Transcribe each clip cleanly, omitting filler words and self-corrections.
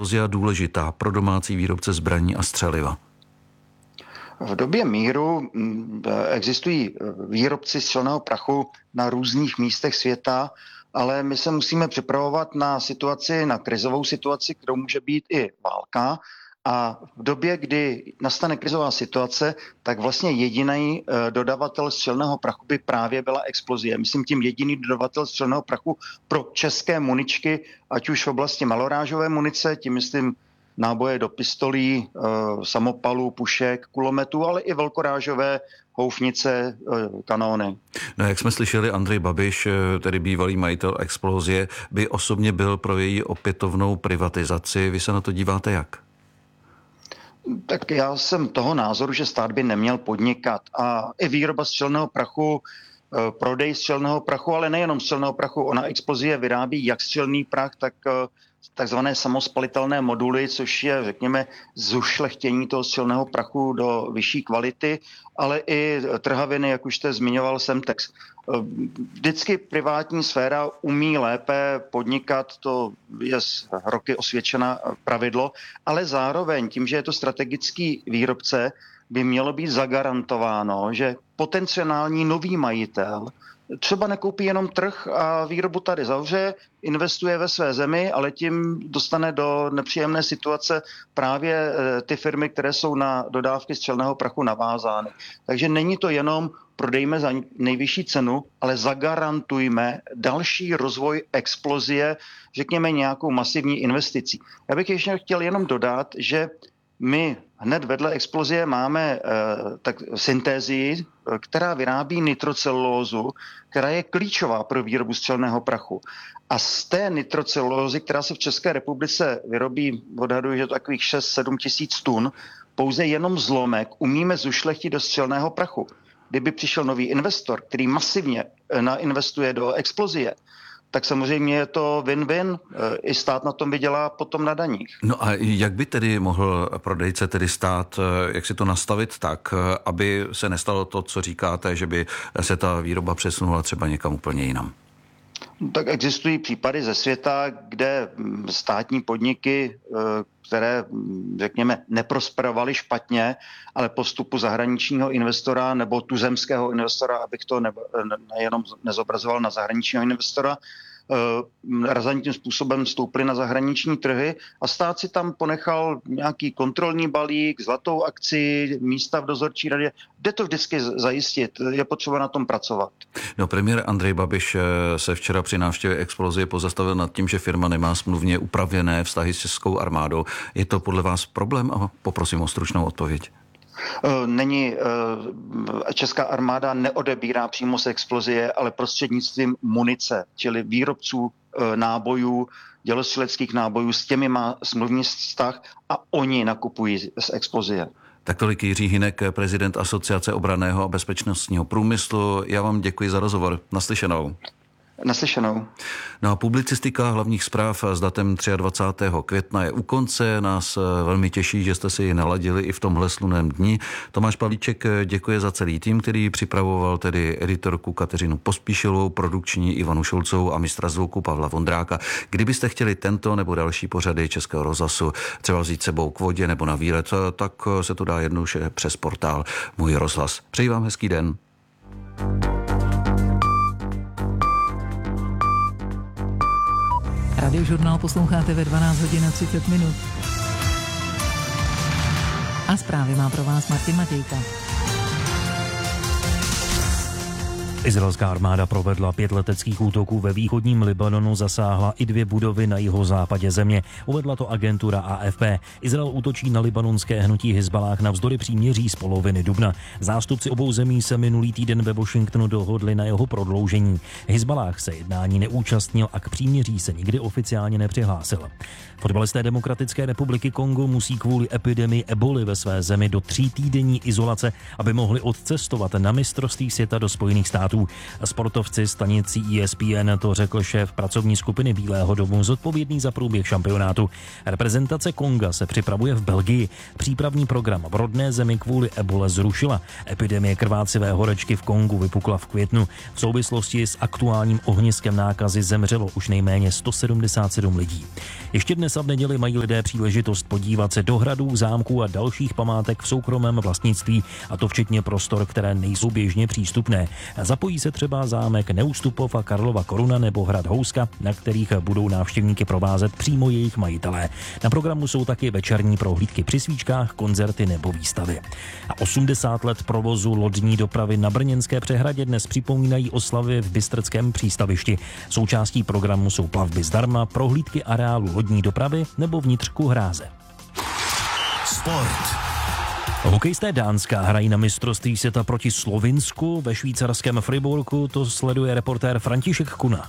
je důležitá pro domácí výrobce zbraní a střeliva? V době míru existují výrobci střelného prachu na různých místech světa, ale my se musíme připravovat na situaci, na krizovou situaci, kterou může být i válka. A v době, kdy nastane krizová situace, tak vlastně jediný dodavatel střelného prachu by právě byla explozie. Myslím tím jediný dodavatel střelného prachu pro české muničky, ať už v oblasti malorážové munice, tím myslím náboje do pistolí, samopalů, pušek, kulometů, ale i velkorážové houfnice, kanóny. No, jak jsme slyšeli, Andrej Babiš, tedy bývalý majitel Explozie, by osobně byl pro její opětovnou privatizaci. Vy se na to díváte jak? Tak já jsem toho názoru, že stát by neměl podnikat. A i výroba střelného prachu, prodej střelného prachu, ale nejenom střelného prachu. Ona Explozie vyrábí jak střelný prach, tak takzvané samospalitelné moduly, což je, řekněme, zušlechtění toho střelného prachu do vyšší kvality, ale i trhaviny, jak už jste zmiňoval, Semtex. Vždycky privátní sféra umí lépe podnikat, to je roky osvědčené pravidlo, ale zároveň tím, že je to strategický výrobce, by mělo být zagarantováno, že potenciální nový majitel třeba nekoupí jenom trh a výrobu tady zavře, investuje ve své zemi, ale tím dostane do nepříjemné situace právě ty firmy, které jsou na dodávky střelného prachu navázány. Takže není to jenom prodejme za nejvyšší cenu, ale zagarantujme další rozvoj Explozie, řekněme nějakou masivní investicí. Já bych ještě chtěl jenom dodat, že my hned vedle Explozie máme syntézii, která vyrábí nitrocelulózu, která je klíčová pro výrobu střelného prachu. A z té nitrocelulózy, která se v České republice vyrobí, odhaduji, že to takových 6-7 tisíc tun, pouze jenom zlomek umíme zušlechtit do střelného prachu. Kdyby přišel nový investor, který masivně nainvestuje do Explozie, tak samozřejmě je to win-win. I stát na tom vydělá potom na daních. No a jak by tedy mohl prodejce tedy stát, jak si to nastavit tak, aby se nestalo to, co říkáte, že by se ta výroba přesunula třeba někam úplně jinam? Tak existují případy ze světa, kde státní podniky, které, řekněme, neprosperovaly špatně, ale po vstupu zahraničního investora nebo tuzemského investora, abych to nejenom nezobrazoval na zahraničního investora, razantním způsobem vstoupili na zahraniční trhy a stát si tam ponechal nějaký kontrolní balík, zlatou akci, místa v dozorčí radě. Jde to vždycky zajistit, je potřeba na tom pracovat. No, premiér Andrej Babiš se včera při návštěvě Explozie pozastavil nad tím, že firma nemá smluvně upravené vztahy s českou armádou. Je to podle vás problém? A poprosím o stručnou odpověď. Není, česká armáda neodebírá přímo z Explozie, ale prostřednictvím munice, čili výrobců nábojů, dělostřeleckých nábojů, s těmi má smluvní vztah a oni nakupují z Explozie. Tak tolik Jiří Hynek, prezident Asociace obranného a bezpečnostního průmyslu. Já vám děkuji za rozhovor. Naslyšenou. Naslyšenou. No a publicistika hlavních zpráv s datem 23. května je u konce. Nás velmi těší, že jste si ji naladili i v tomhle slunném dni. Tomáš Pavlíček děkuje za celý tým, který připravoval tedy editorku Kateřinu Pospíšilovou, produkční Ivanu Šulcovou a mistra zvuku Pavla Vondráka. Kdybyste chtěli tento nebo další pořady Českého rozhlasu třeba vzít sebou k vodě nebo na výlet, tak se to dá jednoduše přes portál Můj rozhlas. Přeji vám hezký den. Radiožurnál posloucháte ve 12 hodin a 30 minut. A zprávy má pro vás Martin Matějka. Izraelská armáda provedla 5 leteckých útoků ve východním Libanonu, zasáhla i 2 budovy na jihozápadě země. Uvedla to agentura AFP. Izrael útočí na libanonské hnutí Hizballáh navzdory příměří z poloviny dubna. Zástupci obou zemí se minulý týden ve Washingtonu dohodli na jeho prodloužení. Hizballáh se jednání neúčastnil a k příměří se nikdy oficiálně nepřihlásil. Fotbalisté Demokratické republiky Kongo musí kvůli epidemii eboly ve své zemi do 3týdenní izolace, aby mohli odcestovat na mistrovství světa do Spojených států. států. Sportovci stanicí ESPN to řekl šéf pracovní skupiny Bílého domu zodpovědný za průběh šampionátu. Reprezentace Konga se připravuje v Belgii. Přípravný program v rodné zemi kvůli ebole zrušila. Epidemie krvácivé horečky v Kongu vypukla v květnu. V souvislosti s aktuálním ohniskem nákazy zemřelo už nejméně 177 lidí. Ještě dnes a v neděli mají lidé příležitost podívat se do hradů, zámků a dalších památek v soukromém vlastnictví, a to včetně prostor, které nejsou běžně přístupné. Zapojí se třeba zámek Neustupov a Karlova Koruna nebo hrad Houska, na kterých budou návštěvníky provázet přímo jejich majitelé. Na programu jsou taky večerní prohlídky při svíčkách, koncerty nebo výstavy. A 80 let provozu lodní dopravy na Brněnské přehradě dnes připomínají oslavy v Bystrckém přístavišti. Součástí programu jsou plavby zdarma, prohlídky areálu lodní dopravy nebo vnitřku hráze. Sport. Hokejisté Dánska hrají na mistrovství světa proti Slovinsku. Ve švýcarském Friburku to sleduje reportér František Kuna.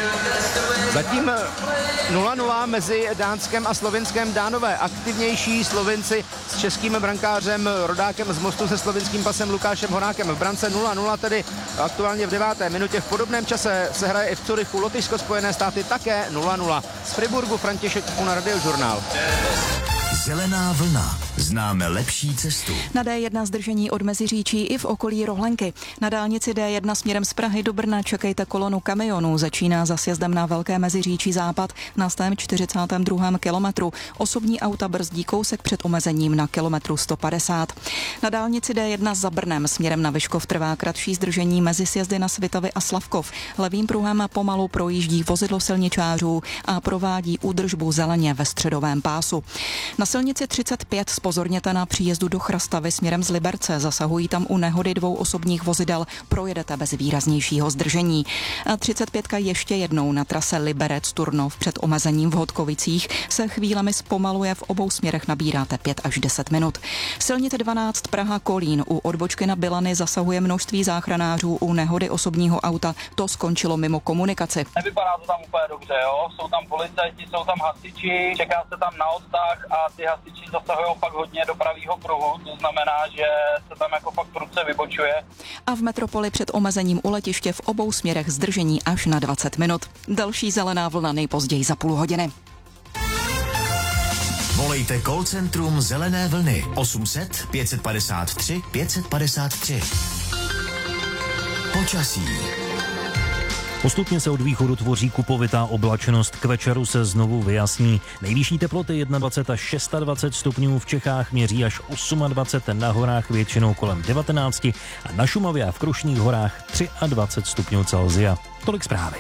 Zatím 0-0 mezi Dánskem a Slovinskem. Dánové aktivnější, Slovinci s českým brankářem, rodákem z Mostu se slovinským pasem Lukášem Horákem v brance. 0-0 tedy aktuálně v 9. minutě. V podobném čase se hraje i v Curychu. Lotyšsko, Spojené státy také 0-0. Z Friburgu František Kuna, Radiožurnál. Zelená vlna. Známe lepší cestu. Na D1 zdržení od Meziříčí i v okolí Rohlenky. Na dálnici D1 směrem z Prahy do Brna čekejte kolonu kamionů. Začíná za sjezdem na Velké Meziříčí západ na 142. kilometru. Osobní auta brzdí kousek před omezením na kilometru 150. Na dálnici D1 za Brnem směrem na Vyškov trvá kratší zdržení mezi sjezdy na Svitavy a Slavkov. Levým pruhem pomalu projíždí vozidlo silničářů a provádí údržbu zeleně ve středovém pásu. Na silnici 35 zpozorněte na příjezdu do Chrastavy směrem z Liberce. Zasahují tam u nehody 2 osobních vozidel. Projedete bez výraznějšího zdržení. A 35 ještě jednou na trase Liberec-Turnov před omezením v Hodkovicích se chvílemi zpomaluje, v obou směrech nabíráte 5 až 10 minut. Silnice 12 Praha-Kolín u odbočky na Bilany zasahuje množství záchranářů u nehody osobního auta. To skončilo mimo komunikaci. Nevypadá to tam úplně dobře, jo? Jsou tam policajti, jsou tam hasiči, čeká se tam na odtah a ty hasiči zasahují fakt hodně do pravýho pruhu, to znamená, že se tam jako fakt prudce vybočuje. A v metropoli před omezením u letiště v obou směrech zdržení až na 20 minut. Další zelená vlna nejpozději za půl hodiny. Volejte call centrum Zelené vlny 800 553 553. Počasí. Postupně se od východu tvoří kupovitá oblačnost, k večeru se znovu vyjasní. Nejvyšší teploty 21 až 26 stupňů, v Čechách měří až 28, na horách většinou kolem 19 a na Šumavě a v Krušných horách 23 stupňů Celsia. Tolik zprávy.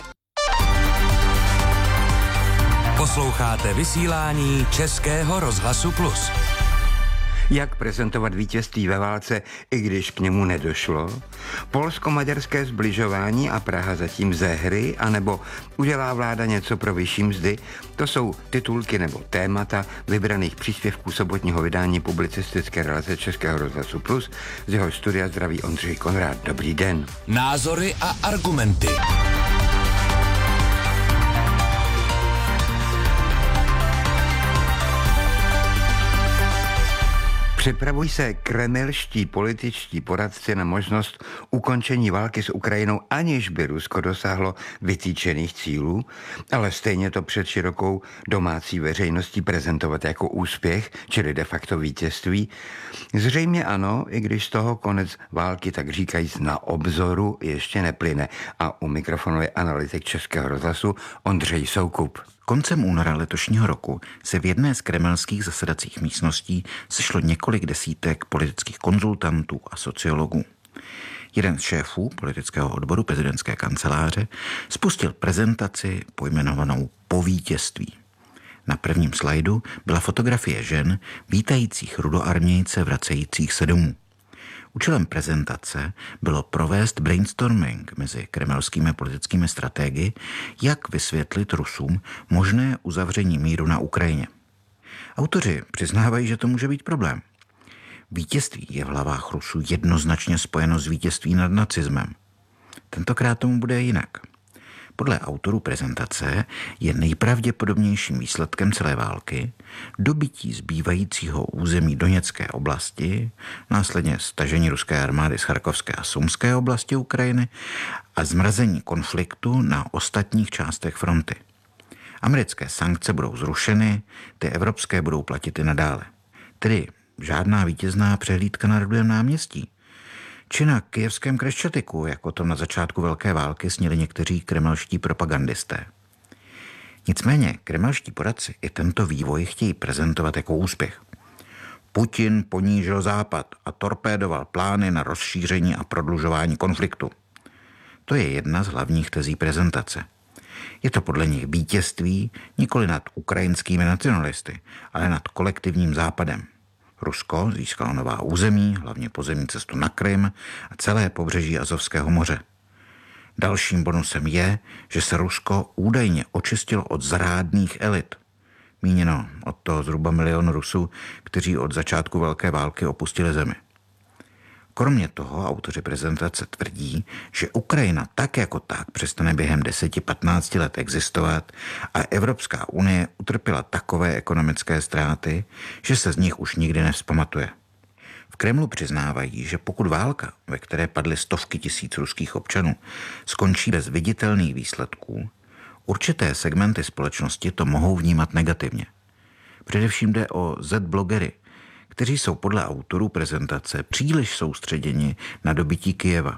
Posloucháte vysílání Českého rozhlasu Plus. Jak prezentovat vítězství ve válce, i když k němu nedošlo? Polsko-maďarské zbližování a Praha zatím ze hry, anebo udělá vláda něco pro vyšší mzdy? To jsou titulky nebo témata vybraných příspěvků sobotního vydání publicistické relace Českého rozhlasu Plus. Z jeho studia zdraví Ondřej Konrád. Dobrý den. Názory a argumenty. Připravují se kremelští političtí poradci na možnost ukončení války s Ukrajinou, aniž by Rusko dosáhlo vytýčených cílů, ale stejně to před širokou domácí veřejností prezentovat jako úspěch, čili de facto vítězství. Zřejmě ano, i když z toho konec války, tak říkajíc, na obzoru ještě neplyne. A u mikrofonu je analytik Českého rozhlasu Ondřej Soukup. Koncem února letošního roku se v jedné z kremelských zasedacích místností sešlo několik desítek politických konzultantů a sociologů. Jeden z šéfů politického odboru prezidentské kanceláře spustil prezentaci pojmenovanou Po vítězství. Na prvním slajdu byla fotografie žen vítajících rudoarmějce vracejících se domů. Účelem prezentace bylo provést brainstorming mezi kremelskými politickými strategy, jak vysvětlit Rusům možné uzavření míru na Ukrajině. Autoři přiznávají, že to může být problém. Vítězství je v hlavách Rusů jednoznačně spojeno s vítězství nad nacismem. Tentokrát tomu bude jinak. Podle autorů prezentace je nejpravděpodobnějším výsledkem celé války dobytí zbývajícího území Doněcké oblasti, následně stažení ruské armády z Charkovské a Sumské oblasti Ukrajiny a zmrazení konfliktu na ostatních částech fronty. Americké sankce budou zrušeny, ty evropské budou platit i nadále. Tedy žádná vítězná přehlídka na Rudém náměstí, či na kyjevském Křesťatiku, jako to na začátku velké války snili někteří kremelští propagandisté. Nicméně kremelští poradci i tento vývoj chtějí prezentovat jako úspěch. Putin ponížil Západ a torpédoval plány na rozšíření a prodlužování konfliktu. To je jedna z hlavních tezí prezentace. Je to podle nich vítězství nikoli nad ukrajinskými nacionalisty, ale nad kolektivním Západem. Rusko získalo nová území, hlavně pozemní cestu na Krym a celé pobřeží Azovského moře. Dalším bonusem je, že se Rusko údajně očistilo od zrádných elit. Míněno od toho zhruba 1 milion Rusů, kteří od začátku velké války opustili zemi. Kromě toho autoři prezentace tvrdí, že Ukrajina tak jako tak přestane během 10-15 let existovat a Evropská unie utrpěla takové ekonomické ztráty, že se z nich už nikdy nevzpamatuje. V Kremlu přiznávají, že pokud válka, ve které padly stovky tisíc ruských občanů, skončí bez viditelných výsledků, určité segmenty společnosti to mohou vnímat negativně. Především jde o Z-blogery, kteří jsou podle autorů prezentace příliš soustředěni na dobytí Kyjeva.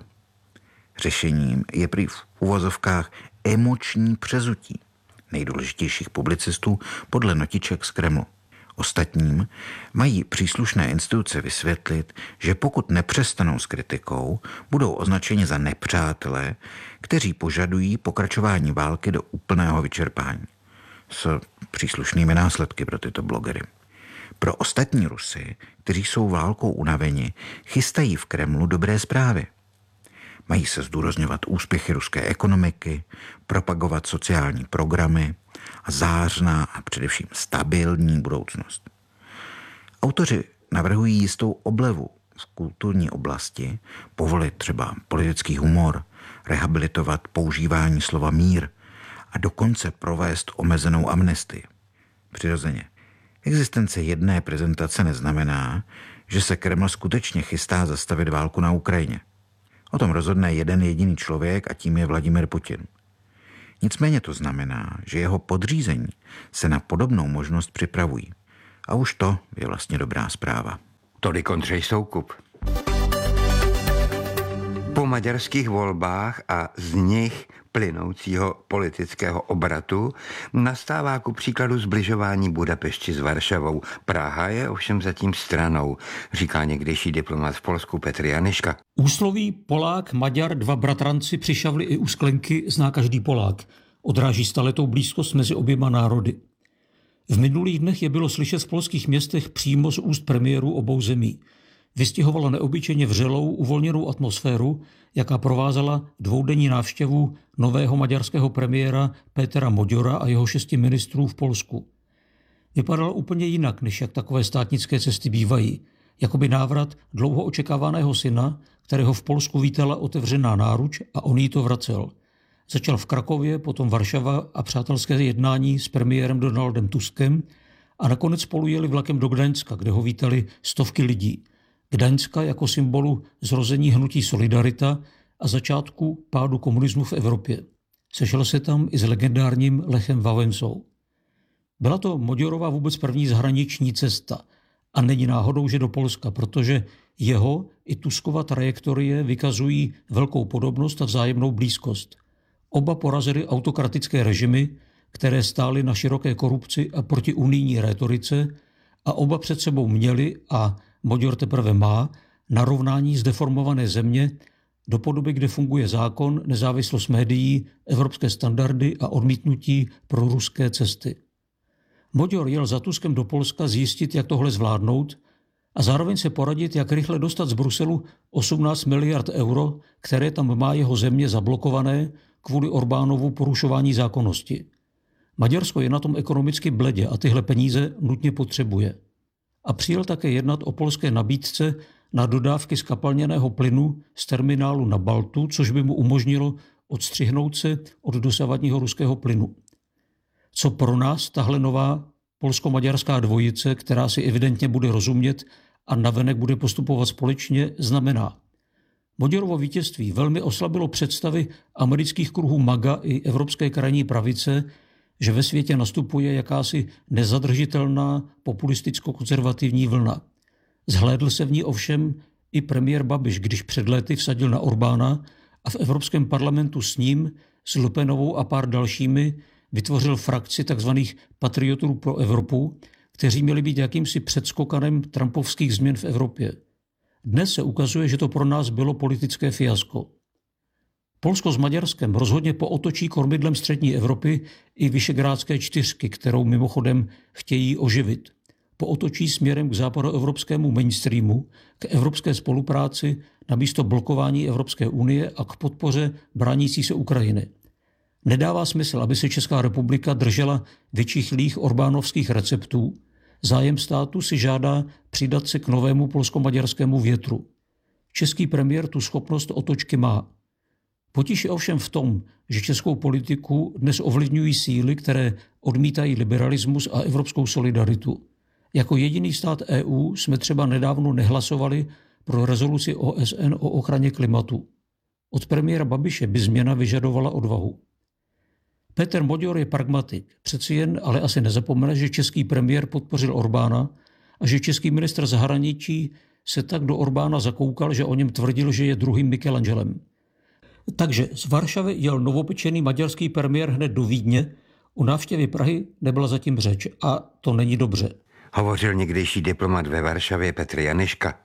Řešením je prý v uvozovkách emoční přezutí nejdůležitějších publicistů podle notiček z Kremlu. Ostatním mají příslušné instituce vysvětlit, že pokud nepřestanou s kritikou, budou označeni za nepřátele, kteří požadují pokračování války do úplného vyčerpání. S příslušnými následky pro tyto blogery. Pro ostatní Rusy, kteří jsou válkou unaveni, chystají v Kremlu dobré zprávy. Mají se zdůrazňovat úspěchy ruské ekonomiky, propagovat sociální programy a zářná a především stabilní budoucnost. Autoři navrhují jistou oblevu v kulturní oblasti, povolit třeba politický humor, rehabilitovat používání slova mír a dokonce provést omezenou amnestii. Přirozeně. Existence jedné prezentace neznamená, že se Kreml skutečně chystá zastavit válku na Ukrajině. O tom rozhodne jeden jediný člověk a tím je Vladimir Putin. Nicméně to znamená, že jeho podřízení se na podobnou možnost připravují. A už to je vlastně dobrá zpráva. Tolik Ondřej Soukup. Po maďarských volbách a z nich plynoucího politického obratu nastává ku příkladu zbližování Budapešti s Varšavou. Praha je ovšem zatím stranou, říká někdejší diplomat v Polsku Petr Janyška. Úsloví Polák, Maďar, dva bratranci přišavli i u sklenky, zná každý Polák. Odráží staletou blízkost mezi oběma národy. V minulých dnech je bylo slyšet v polských městech přímo z úst premiérů obou zemí. Vystihovala neobyčejně vřelou, uvolněnou atmosféru, jaká provázela dvoudenní návštěvu nového maďarského premiéra Pétera Magyora a jeho 6 ministrů v Polsku. Vypadal úplně jinak, než jak takové státnické cesty bývají, jakoby návrat dlouho očekávaného syna, kterého v Polsku vítala otevřená náruč a on jí to vracel. Začal v Krakově, potom Varšava a přátelské jednání s premiérem Donaldem Tuskem a nakonec spolu jeli vlakem do Gdaňska, kde ho vítali stovky lidí. Gdaňska jako symbolu zrození hnutí Solidarita a začátku pádu komunismu v Evropě. Sešel se tam i s legendárním Lechem Wałęsą. Byla to Magyarova vůbec první zahraniční cesta a není náhodou, že do Polska, protože jeho i Tuskova trajektorie vykazují velkou podobnost a vzájemnou blízkost. Oba porazili autokratické režimy, které stály na široké korupci a proti unijní rétorice a oba před sebou měli a Magyar teprve má narovnání zdeformované země do podoby, kde funguje zákon, nezávislost médií, evropské standardy a odmítnutí pro ruské cesty. Magyar jel za Tuskem do Polska zjistit, jak tohle zvládnout a zároveň se poradit, jak rychle dostat z Bruselu 18 miliard euro, které tam má jeho země zablokované kvůli Orbánovu porušování zákonnosti. Maďarsko je na tom ekonomicky bledě a tyhle peníze nutně potřebuje. A přijel také jednat o polské nabídce na dodávky skapalněného plynu z terminálu na Baltu, což by mu umožnilo odstřihnout se od dosavadního ruského plynu. Co pro nás tahle nová polsko-maďarská dvojice, která si evidentně bude rozumět a navenek bude postupovat společně, znamená? Magyorovo vítězství velmi oslabilo představy amerických kruhů MAGA i evropské krajní pravice, že ve světě nastupuje jakási nezadržitelná populisticko-konzervativní vlna. Zhlédl se v ní ovšem i premiér Babiš, když před léty vsadil na Orbána a v Evropském parlamentu s ním, s Le Penovou a pár dalšími vytvořil frakci tzv. Patriotů pro Evropu, kteří měli být jakýmsi předskokanem trumpovských změn v Evropě. Dnes se ukazuje, že to pro nás bylo politické fiasko. Polsko s Maďarskem rozhodně pootočí kormidlem střední Evropy i Visegrádské čtyřky, kterou mimochodem chtějí oživit. Pootočí směrem k západoevropskému mainstreamu, k evropské spolupráci namísto blokování Evropské unie a k podpoře bránící se Ukrajiny. Nedává smysl, aby se Česká republika držela vyčichlých orbánovských receptů. Zájem státu si žádá přidat se k novému polsko-maďarskému větru. Český premiér tu schopnost otočky má. Potíž je ovšem v tom, že českou politiku dnes ovlivňují síly, které odmítají liberalismus a evropskou solidaritu. Jako jediný stát EU jsme třeba nedávno nehlasovali pro rezoluci OSN o ochraně klimatu. Od premiéra Babiše by změna vyžadovala odvahu. Peter Magyar je pragmatik. Přeci jen ale asi nezapomene, že český premiér podpořil Orbána a že český ministr zahraničí se tak do Orbána zakoukal, že o něm tvrdil, že je druhým Michelangelem. Takže z Varšavy jel novopečený maďarský premiér hned do Vídně. O návštěvě Prahy nebyla zatím řeč a to není dobře. Hovořil někdejší diplomat ve Varšavě Petr Janiška.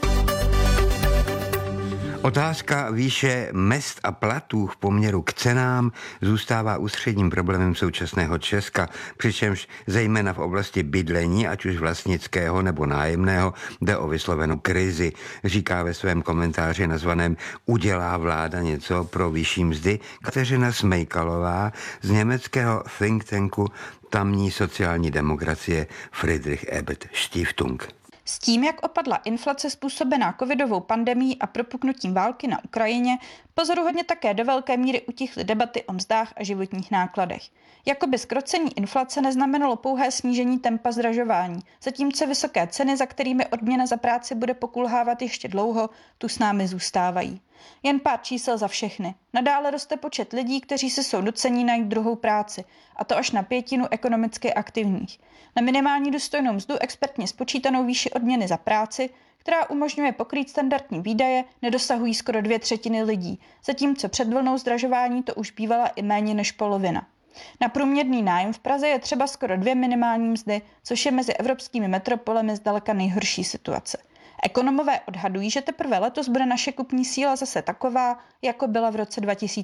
Otázka výše mezd a platů v poměru k cenám zůstává ústředním problémem současného Česka, přičemž zejména v oblasti bydlení, ať už vlastnického nebo nájemného, jde o vyslovenou krizi, říká ve svém komentáři nazvaném Udělá vláda něco pro vyšší mzdy Kateřina Smejkalová z německého think tanku tamní sociální demokracie Friedrich Ebert Stiftung. S tím, jak opadla inflace způsobená covidovou pandemií a propuknutím války na Ukrajině, pozoruhodně také do velké míry utichly debaty o mzdách a životních nákladech. Jakoby zkrocení inflace neznamenalo pouhé snížení tempa zdražování, zatímco vysoké ceny, za kterými odměna za práci bude pokulhávat ještě dlouho, tu s námi zůstávají. Jen pár čísel za všechny. Nadále roste počet lidí, kteří si jsou nuceni najít druhou práci, a to až na 1/5 ekonomicky aktivních. Na minimální důstojnou mzdu expertně spočítanou výši odměny za práci, která umožňuje pokrýt standardní výdaje, nedosahují skoro 2/3 lidí, zatímco před vlnou zdražování to už bývala i méně než polovina. Na průměrný nájem v Praze je třeba skoro 2 minimální mzdy, což je mezi evropskými metropolemi zdaleka nejhorší situace. Ekonomové odhadují, že teprve letos bude naše kupní síla zase taková, jako byla v roce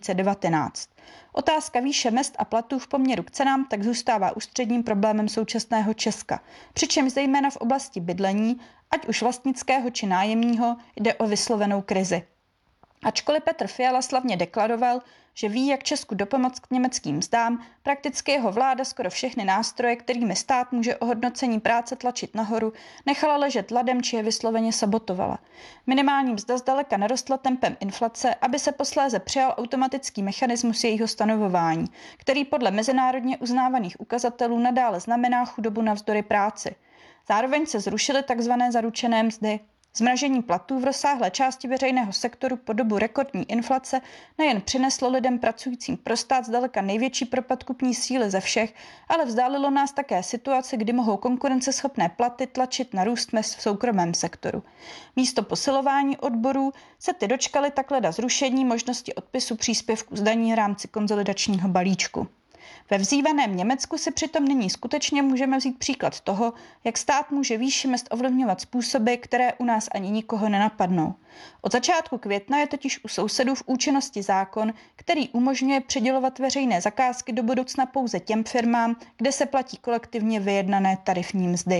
2019. Otázka výše mezd a platů v poměru k cenám tak zůstává ústředním problémem současného Česka, přičemž zejména v oblasti bydlení, ať už vlastnického či nájemního, jde o vyslovenou krizi. Ačkoliv Petr Fiala slavně deklaroval, že ví, jak Česku dopomoct k německým mzdám, prakticky jeho vláda skoro všechny nástroje, kterými stát může ohodnocení práce tlačit nahoru, nechala ležet ladem či je vysloveně sabotovala. Minimální mzda zdaleka narostla tempem inflace, aby se posléze přijal automatický mechanismus jejího stanovování, který podle mezinárodně uznávaných ukazatelů nadále znamená chudobu navzdory práci. Zároveň se zrušily tzv. Zaručené mzdy. Zmražení platů v rozsáhlé části veřejného sektoru po dobu rekordní inflace nejen přineslo lidem pracujícím pro stát zdaleka největší propad kupní síly ze všech, ale vzdálilo nás také situace, kdy mohou konkurenceschopné platy tlačit na růst mezd v soukromém sektoru. Místo posilování odborů se ty dočkaly takhle zrušení možnosti odpisu příspěvku z daní v rámci konsolidačního balíčku. Ve vzývaném Německu si přitom nyní skutečně můžeme vzít příklad toho, jak stát může výši mezd ovlivňovat způsoby, které u nás ani nikoho nenapadnou. Od začátku května je totiž u sousedů v účinnosti zákon, který umožňuje přidělovat veřejné zakázky do budoucna pouze těm firmám, kde se platí kolektivně vyjednané tarifní mzdy.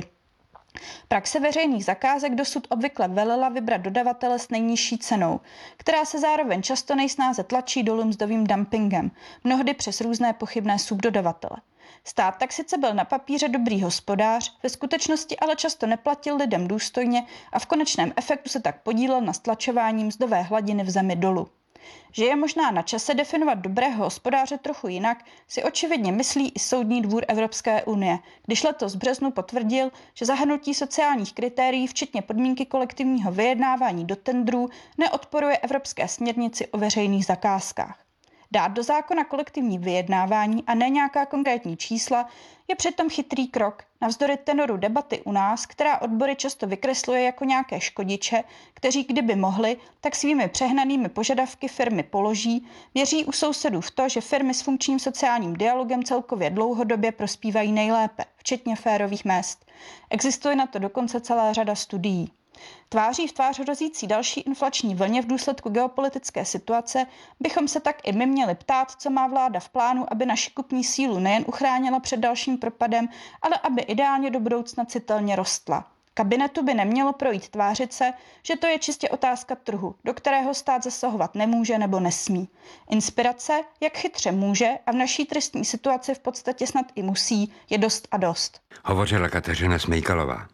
Praxe veřejných zakázek dosud obvykle velela vybrat dodavatele s nejnižší cenou, která se zároveň často nejsnáze tlačí dolů mzdovým dumpingem, mnohdy přes různé pochybné subdodavatele. Stát tak sice byl na papíře dobrý hospodář, ve skutečnosti ale často neplatil lidem důstojně a v konečném efektu se tak podílel na stlačování mzdové hladiny v zemi dolů. Že je možná na čase definovat dobrého hospodáře trochu jinak, si očividně myslí i Soudní dvůr Evropské unie, když letos v březnu potvrdil, že zahrnutí sociálních kritérií, včetně podmínky kolektivního vyjednávání do tendrů, neodporuje evropské směrnici o veřejných zakázkách. Dát do zákona kolektivní vyjednávání a ne nějaká konkrétní čísla je přitom chytrý krok, navzdory tenoru debaty u nás, která odbory často vykresluje jako nějaké škodiče, kteří kdyby mohli, tak svými přehnanými požadavky firmy položí, věří u sousedů v to, že firmy s funkčním sociálním dialogem celkově dlouhodobě prospívají nejlépe, včetně férových mezd. Existuje na to dokonce celá řada studií. Tváří v tvář hrozící další inflační vlně v důsledku geopolitické situace bychom se tak i my měli ptát, co má vláda v plánu, aby naši kupní sílu nejen uchránila před dalším propadem, ale aby ideálně do budoucna citelně rostla. Kabinetu by nemělo projít tvářit se, že to je čistě otázka trhu, do kterého stát zasahovat nemůže nebo nesmí. Inspirace, jak chytře může a v naší tristní situaci v podstatě snad i musí, je dost a dost. Hovořila Kateřina Smejkalová.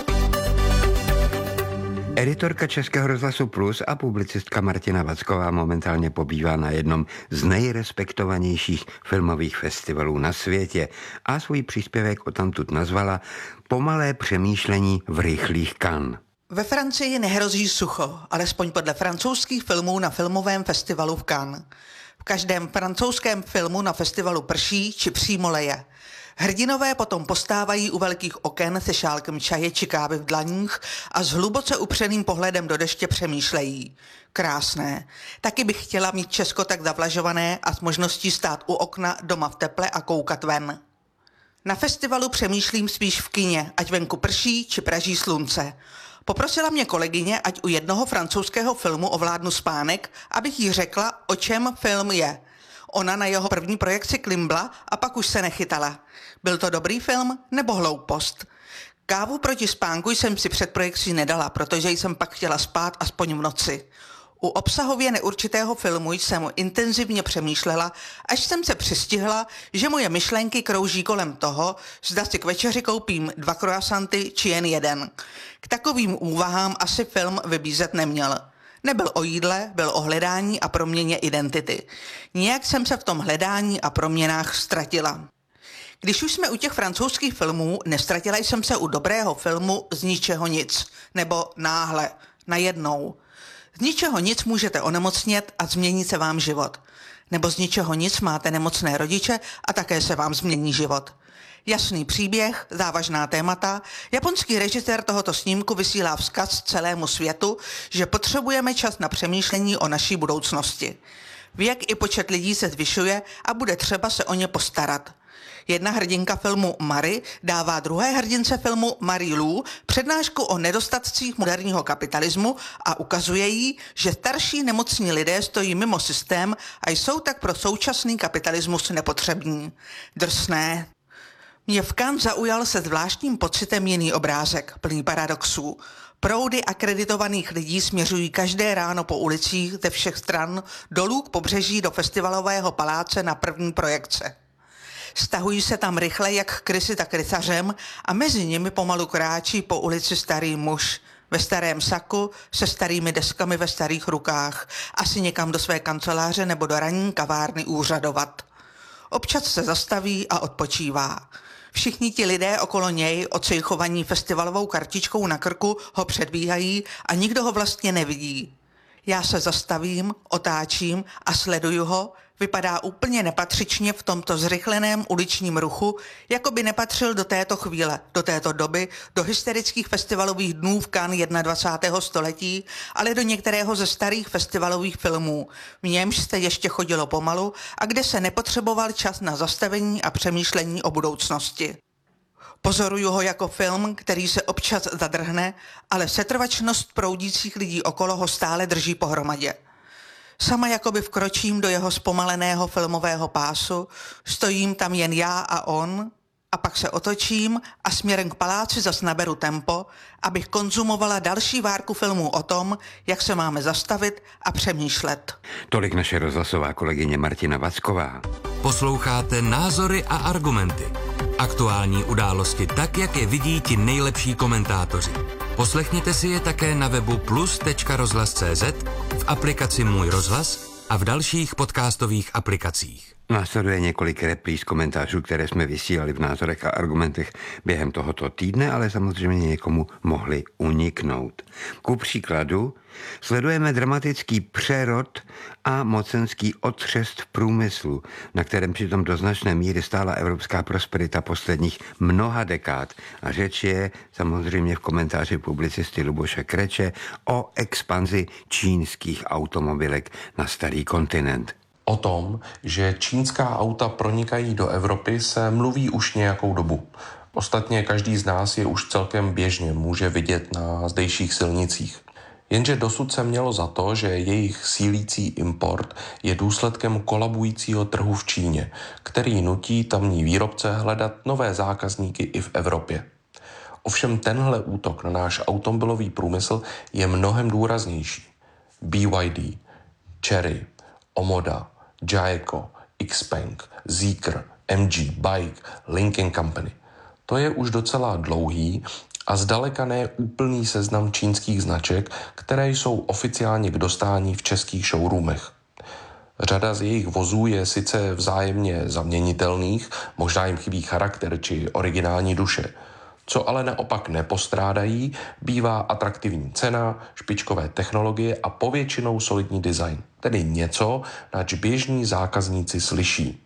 Editorka Českého rozhlasu Plus a publicistka Martina Vacková momentálně pobývá na jednom z nejrespektovanějších filmových festivalů na světě a svůj příspěvek odtamtud nazvala Pomalé přemýšlení v rychlých Cannes. Ve Francii nehrozí sucho, alespoň podle francouzských filmů na filmovém festivalu v Cannes. V každém francouzském filmu na festivalu prší či přímo leje. Hrdinové potom postávají u velkých oken se šálkem čaje či kávy v dlaních a s hluboce upřeným pohledem do deště přemýšlejí. Krásné. Taky bych chtěla mít Česko tak zavlažované a s možností stát u okna doma v teple a koukat ven. Na festivalu přemýšlím spíš v kině, ať venku prší či praží slunce. Poprosila mě kolegyně, ať u jednoho francouzského filmu ovládnu spánek, abych jí řekla, o čem film je. Ona na jeho první projekci klimbla a pak už se nechytala. Byl to dobrý film nebo hloupost? Kávu proti spánku jsem si před projekcí nedala, protože jsem pak chtěla spát aspoň v noci. U obsahově neurčitého filmu jsem intenzivně přemýšlela, až jsem se přistihla, že moje myšlenky krouží kolem toho, zda si k večeři koupím 2 croissanty či jen jeden. K takovým úvahám asi film vybízet neměl. Nebyl o jídle, byl o hledání a proměně identity. Nijak jsem se v tom hledání a proměnách ztratila. Když už jsme u těch francouzských filmů, nestratila jsem se u dobrého filmu Z ničeho nic, nebo Náhle, najednou. Z ničeho nic můžete onemocnět a změní se vám život. Nebo z ničeho nic máte nemocné rodiče a také se vám změní život. Jasný příběh, závažná témata, japonský režisér tohoto snímku vysílá vzkaz celému světu, že potřebujeme čas na přemýšlení o naší budoucnosti. Věk i počet lidí se zvyšuje a bude třeba se o ně postarat. Jedna hrdinka filmu Marie dává druhé hrdince filmu Marie Lou přednášku o nedostatcích moderního kapitalismu a ukazuje jí, že starší nemocní lidé stojí mimo systém a jsou tak pro současný kapitalismus nepotřební. Drsné. Mě v Cannes zaujal se zvláštním pocitem jiný obrázek, plný paradoxů. Proudy akreditovaných lidí směřují každé ráno po ulicích ze všech stran dolů k pobřeží do festivalového paláce na první projekce. Stahují se tam rychle jak krysy tak rysařem a mezi nimi pomalu kráčí po ulici starý muž ve starém saku se starými deskami ve starých rukách, asi někam do své kanceláře nebo do ranní kavárny úřadovat. Občas se zastaví a odpočívá. Všichni ti lidé okolo něj, ocejchovaní festivalovou kartičkou na krku, ho předbíhají a nikdo ho vlastně nevidí. Já se zastavím, otáčím a sleduju ho, vypadá úplně nepatřičně v tomto zrychleném uličním ruchu, jako by nepatřil do této chvíle, do této doby, do hysterických festivalových dnů v Cannes 21. století, ale do některého ze starých festivalových filmů, v němž se ještě chodilo pomalu a kde se nepotřeboval čas na zastavení a přemýšlení o budoucnosti. Pozoruju ho jako film, který se občas zadrhne, ale setrvačnost proudících lidí okolo ho stále drží pohromadě. Sama jakoby vkročím do jeho zpomaleného filmového pásu, stojím tam jen já a on, a pak se otočím a směrem k paláci zas naberu tempo, abych konzumovala další várku filmů o tom, jak se máme zastavit a přemýšlet. Tolik naše rozhlasová kolegyně Martina Vacková. Posloucháte Názory a argumenty. Aktuální události tak, jak je vidí ti nejlepší komentátoři. Poslechněte si je také na webu plus.rozhlas.cz, v aplikaci Můj rozhlas a v dalších podcastových aplikacích. Následuje několik repríz komentářů, které jsme vysílali v Názorech a argumentech během tohoto týdne, ale samozřejmě někomu mohli uniknout. Ku příkladu sledujeme dramatický přerod a mocenský otřes v průmyslu, na kterém přitom do značné míry stála evropská prosperita posledních mnoha dekád. A řeč je samozřejmě v komentáři publicisty Luboše Kreče o expanzi čínských automobilek na starý kontinent. O tom, že čínská auta pronikají do Evropy, se mluví už nějakou dobu. Ostatně každý z nás je už celkem běžně může vidět na zdejších silnicích. Jenže dosud se mělo za to, že jejich sílící import je důsledkem kolabujícího trhu v Číně, který nutí tamní výrobce hledat nové zákazníky i v Evropě. Ovšem tenhle útok na náš automobilový průmysl je mnohem důraznější. BYD, Chery, Omoda, Jaeco, Xpeng, Zeekr, MG, Bike, Lincoln Company. To je už docela dlouhý a zdaleka ne úplný seznam čínských značek, které jsou oficiálně k dostání v českých showroomech. Řada z jejich vozů je sice vzájemně zaměnitelných, možná jim chybí charakter či originální duše. Co ale naopak nepostrádají, bývá atraktivní cena, špičkové technologie a povětšinou solidní design, tedy něco, nač běžní zákazníci slyší.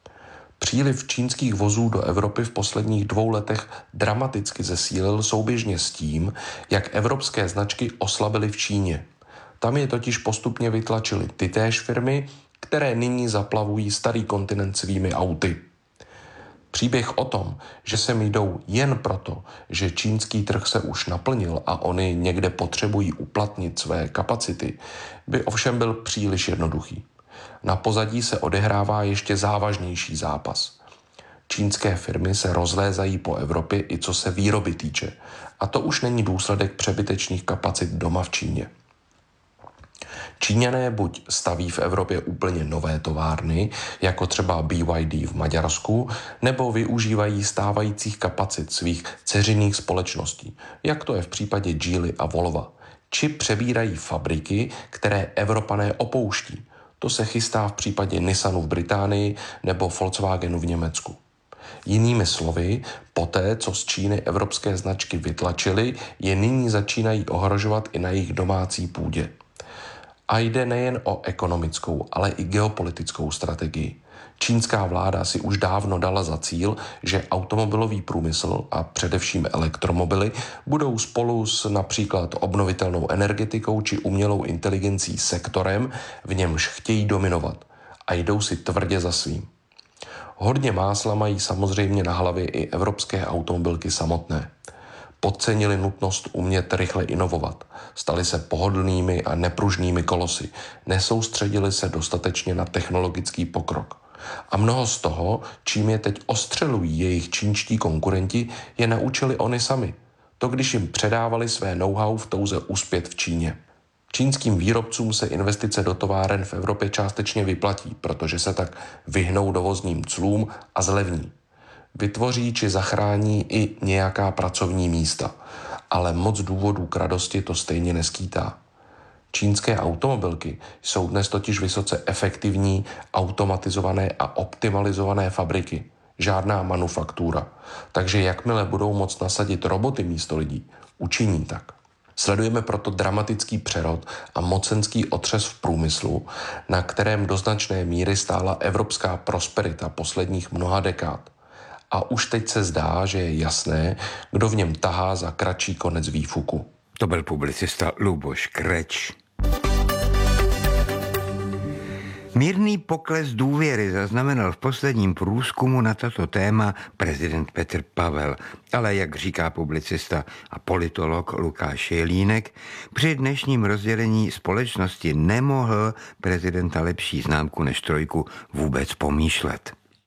Příliv čínských vozů do Evropy v posledních 2 letech dramaticky zesílil souběžně s tím, jak evropské značky oslabily v Číně. Tam je totiž postupně vytlačily tytéž firmy, které nyní zaplavují starý kontinent svými auty. Příběh o tom, že sem jdou jen proto, že čínský trh se už naplnil a oni někde potřebují uplatnit své kapacity, by ovšem byl příliš jednoduchý. Na pozadí se odehrává ještě závažnější zápas. Čínské firmy se rozlézají po Evropě i co se výroby týče, a to už není důsledek přebytečných kapacit doma v Číně. Číňané buď staví v Evropě úplně nové továrny, jako třeba BYD v Maďarsku, nebo využívají stávajících kapacit svých dceřinných společností, jak to je v případě Geely a Volva, či přebírají fabriky, které Evropané opouští. To se chystá v případě Nissanu v Británii nebo Volkswagenu v Německu. Jinými slovy, poté, co z Číny evropské značky vytlačily, je nyní začínají ohrožovat i na jejich domácí půdě. A jde nejen o ekonomickou, ale i geopolitickou strategii. Čínská vláda si už dávno dala za cíl, že automobilový průmysl a především elektromobily budou spolu s například obnovitelnou energetikou či umělou inteligencí sektorem, v němž chtějí dominovat, a jdou si tvrdě za svým. Hodně másla mají samozřejmě na hlavě i evropské automobilky samotné. Podcenili nutnost umět rychle inovovat, stali se pohodlnými a nepružnými kolosy, nesoustředili se dostatečně na technologický pokrok. A mnoho z toho, čím je teď ostřelují jejich čínští konkurenti, je naučili oni sami. To, když jim předávali své know-how v touze uspět v Číně. Čínským výrobcům se investice do továren v Evropě částečně vyplatí, protože se tak vyhnou dovozním clům a zlevní. Vytvoří či zachrání i nějaká pracovní místa, ale moc důvodů k radosti to stejně neskýtá. Čínské automobilky jsou dnes totiž vysoce efektivní, automatizované a optimalizované fabriky. Žádná manufaktura. Takže jakmile budou moct nasadit roboty místo lidí, učiní tak. Sledujeme proto dramatický přerod a mocenský otřes v průmyslu, na kterém do značné míry stála evropská prosperita posledních mnoha dekád. A už teď se zdá, že je jasné, kdo v něm tahá za kratší konec výfuku. To byl publicista Luboš Kreč. Mírný pokles důvěry zaznamenal v posledním průzkumu na toto téma prezident Petr Pavel. Ale jak říká publicista a politolog Lukáš Jelínek, při dnešním rozdělení společnosti nemohl prezidenta lepší známku než 3 vůbec pomýšlet.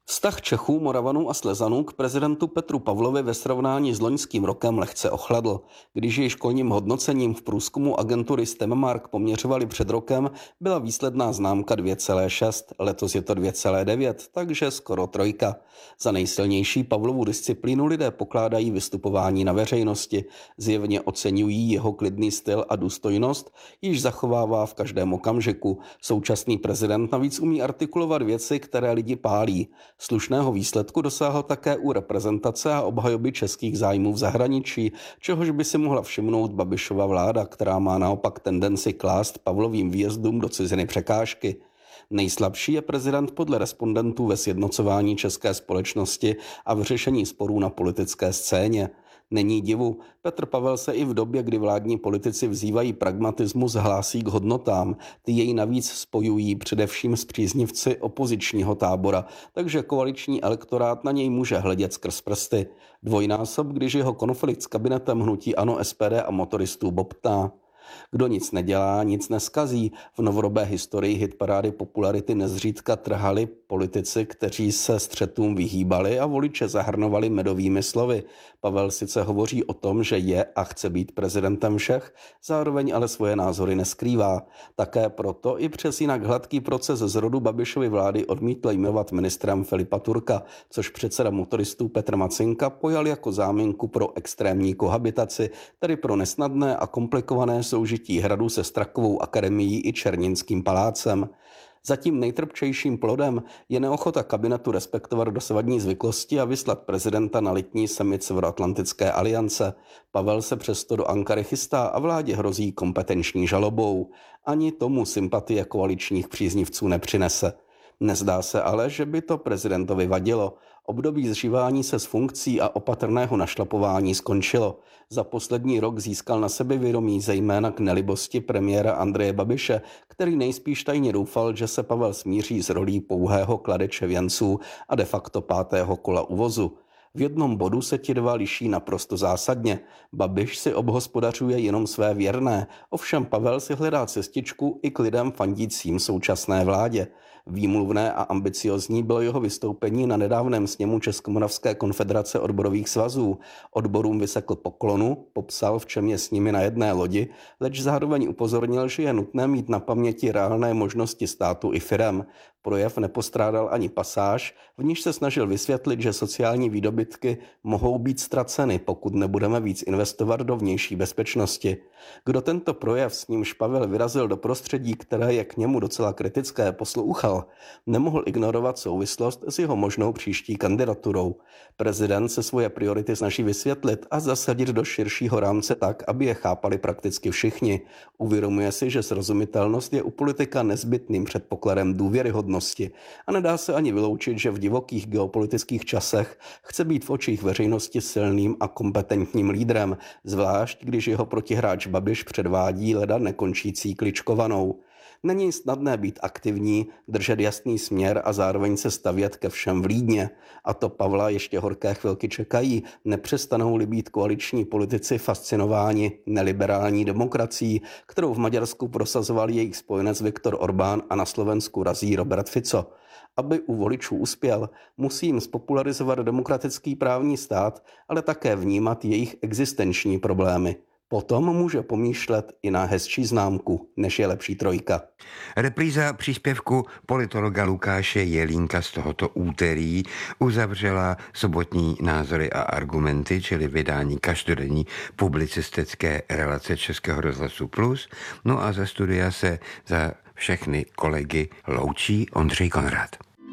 Vztah Čechů, Moravanů a Slezanů k prezidentu Petru Pavlovi ve srovnání s loňským rokem lehce ochladl. Když jej školním hodnocením v průzkumu agentury STEMmark poměřovali před rokem, byla výsledná známka 2,6, letos je to 2,9, takže skoro 3. Za nejsilnější Pavlovu disciplínu lidé pokládají vystupování na veřejnosti. Zjevně oceňují jeho klidný styl a důstojnost, již zachovává v každém okamžiku. Současný prezident navíc umí artikulovat věci, které lidi pálí. Slušného výsledku dosáhl také u reprezentace a obhajoby českých zájmů v zahraničí, čehož by si mohla všimnout Babišova vláda, která má naopak tendenci klást Pavlovým výjezdům do ciziny překážky. Nejslabší je prezident podle respondentů ve sjednocování české společnosti a v řešení sporů na politické scéně. Není divu, Petr Pavel se i v době, kdy vládní politici vzývají pragmatismus, hlásí k hodnotám. Ty jej navíc spojují především s příznivci opozičního tábora, takže koaliční elektorát na něj může hledět skrz prsty. Dvojnásob, když jeho konflikt s kabinetem hnutí ANO, SPD a motoristů bobtná. Kdo nic nedělá, nic neskazí. V novodobé historii hitparády popularity nezřídka trhali politici, kteří se střetům vyhýbali a voliče zahrnovali medovými slovy. Pavel sice hovoří o tom, že je a chce být prezidentem všech, zároveň ale svoje názory neskrývá. Také proto i přes jinak hladký proces zrodu Babišovy vlády odmítl jmenovat ministrem Filipa Turka, což předseda motoristů Petr Macinka pojal jako záminku pro extrémní kohabitaci, tedy pro nesnadné a komplikované soužití hradu se Strakovou akademií i Černínským palácem. Zatím nejtrpčejším plodem je neochota kabinetu respektovat dosavadní zvyklosti a vyslat prezidenta na letní summit Severoatlantické aliance. Pavel se přesto do Ankary chystá a vládě hrozí kompetenční žalobou. Ani tomu sympatie koaličních příznivců nepřinese. Nezdá se ale, že by to prezidentovi vadilo. Období zžívání se s funkcí a opatrného našlapování skončilo. Za poslední rok získal na sebevědomí zejména k nelibosti premiéra Andreje Babiše, který nejspíš tajně doufal, že se Pavel smíří s rolí pouhého kladeče věnců a de facto 5. kola uvozu. V jednom bodu se ti dva liší naprosto zásadně. Babiš si obhospodařuje jenom své věrné, ovšem Pavel si hledá cestičku i k lidem fandícím současné vládě. Výmluvné a ambiciozní bylo jeho vystoupení na nedávném sněmu Českomoravské konfederace odborových svazů. Odborům vysekl poklonu, popsal, v čem je s nimi na jedné lodi, leč zároveň upozornil, že je nutné mít na paměti reálné možnosti státu i firem. Projev nepostrádal ani pasáž, v níž se snažil vysvětlit, že sociální výdobytky mohou být ztraceny, pokud nebudeme víc investovat do vnější bezpečnosti. Kdo tento projev, s nímž Pavel vyrazil do prostředí, které je k němu docela kritické, poslouchal, nemohl ignorovat souvislost s jeho možnou příští kandidaturou. Prezident se svoje priority snaží vysvětlit a zasadit do širšího rámce tak, aby je chápali prakticky všichni. Uvědomuje si, že srozumitelnost je u politika nezbytným předpokladem důvěryhodnosti a nedá se ani vyloučit, že v divokých geopolitických časech chce být v očích veřejnosti silným a kompetentním lídrem, zvlášť když jeho protihráč Babiš předvádí leda nekončící kličkovanou. Není snadné být aktivní, držet jasný směr a zároveň se stavět ke všem vlídně. A to Pavla ještě horké chvilky čekají, nepřestanou-li být koaliční politici fascinováni neliberální demokracií, kterou v Maďarsku prosazoval jejich spojenec Viktor Orbán a na Slovensku razí Robert Fico. Aby u voličů uspěl, musí jim spopularizovat demokratický právní stát, ale také vnímat jejich existenční problémy. Potom může pomýšlet i na hezčí známku, než je lepší trojka. Repríza příspěvku politologa Lukáše Jelínka z tohoto úterý uzavřela sobotní názory a argumenty, čili vydání každodenní publicistické relace Českého rozhlasu Plus. No a ze studia se za všechny kolegy loučí Ondřej Konrad.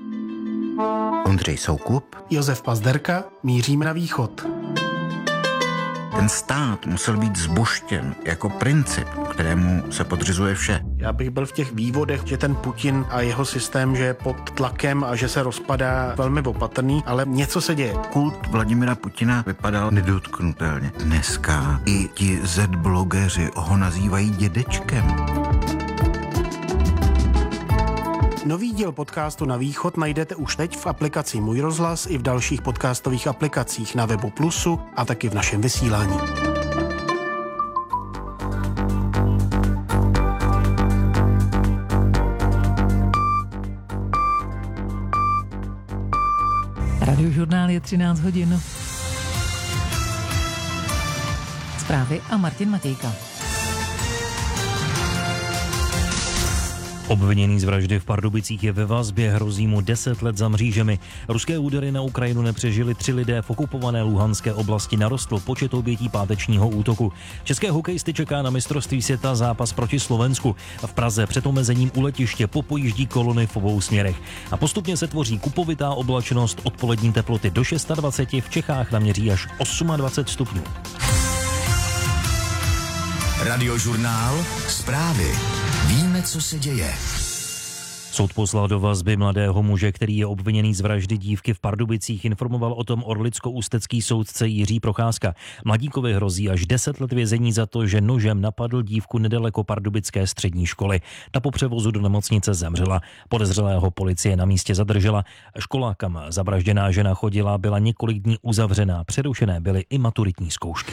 Ondřej Soukup, Josef Pazderka, míříme na východ. Ten stát musel být zbuštěn jako princip, kterému se podřizuje vše. Já bych byl v těch vývodech, že ten Putin a jeho systém, že je pod tlakem a že se rozpadá, velmi opatrný, ale něco se děje. Kult Vladimira Putina vypadal nedotknutelně. Dneska i ti Z-blogeři ho nazývají dědečkem. Nový díl podcastu Na východ najdete už teď v aplikaci Můj rozhlas i v dalších podcastových aplikacích na webu Plusu a taky v našem vysílání. Radiožurnál, je 13 hodin. Zprávy a Martin Matějka. Obviněný z vraždy v Pardubicích je ve vazbě, hrozí mu 10 let za mřížemi. Ruské údery na Ukrajinu nepřežili 3 lidé v okupované Luhanské oblasti, narostl počet obětí pátečního útoku. České hokejisty čeká na mistrovství světa zápas proti Slovensku. V Praze před omezením u letiště popojíždí kolony v obou směrech. A postupně se tvoří kupovitá oblačnost, odpolední teploty do 26, v Čechách naměří až 28 stupňů. Radiožurnál, zprávy. Víme, co se děje. Soud poslal do vazby mladého muže, který je obviněný z vraždy dívky v Pardubicích, informoval o tom orlicko-ústecký soudce Jiří Procházka. Mladíkovi hrozí až 10 let vězení za to, že nožem napadl dívku nedaleko pardubické střední školy. Ta po převozu do nemocnice zemřela. Podezřelého policie na místě zadržela. Škola, kam zavražděná žena chodila, byla několik dní uzavřená. Přerušené byly i maturitní zkoušky.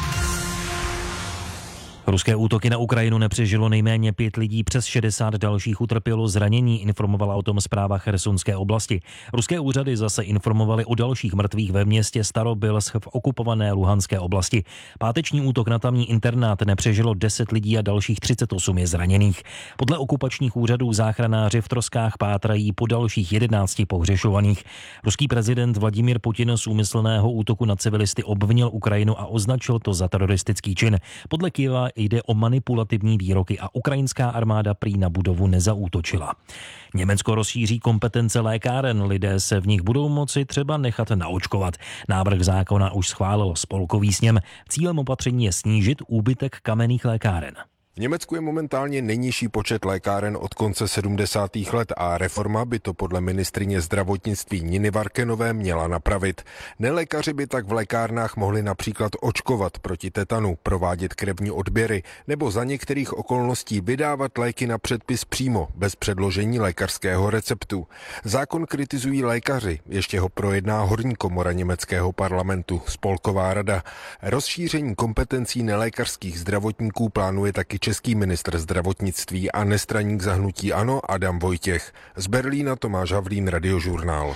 Ruské útoky na Ukrajinu nepřežilo nejméně 5 lidí, přes 60 dalších utrpělo zranění, informovala o tom zpráva Chersonské oblasti. Ruské úřady zase informovaly o dalších mrtvých ve městě Starobilsk v okupované Luhanské oblasti. Páteční útok na tamní internát nepřežilo 10 lidí a dalších 38 je zraněných. Podle okupačních úřadů záchranáři v troskách pátrají po dalších 11 pohřešovaných. Ruský prezident Vladimír Putin z úmyslného útoku na civilisty obvinil Ukrajinu a označil to za teroristický čin. Podle Kyjeva jde o manipulativní výroky a ukrajinská armáda prý na budovu nezaútočila. Německo rozšíří kompetence lékáren, lidé se v nich budou moci třeba nechat naočkovat. Návrh zákona už schválil spolkový sněm. Cílem opatření je snížit úbytek kamenných lékáren. V Německu je momentálně nejnižší počet lékáren od konce 70. let a reforma by to podle ministryně zdravotnictví Niny Varkenové měla napravit. Nelékaři by tak v lékárnách mohli například očkovat proti tetanu, provádět krevní odběry nebo za některých okolností vydávat léky na předpis přímo, bez předložení lékařského receptu. Zákon kritizují lékaři, ještě ho projedná horní komora německého parlamentu, Spolková rada. Rozšíření kompetencí nelékařských zdravotníků plánuje taky český ministr zdravotnictví a nestraník za hnutí ANO Adam Vojtěch. Z Berlína Tomáš Havlín, Radiožurnál.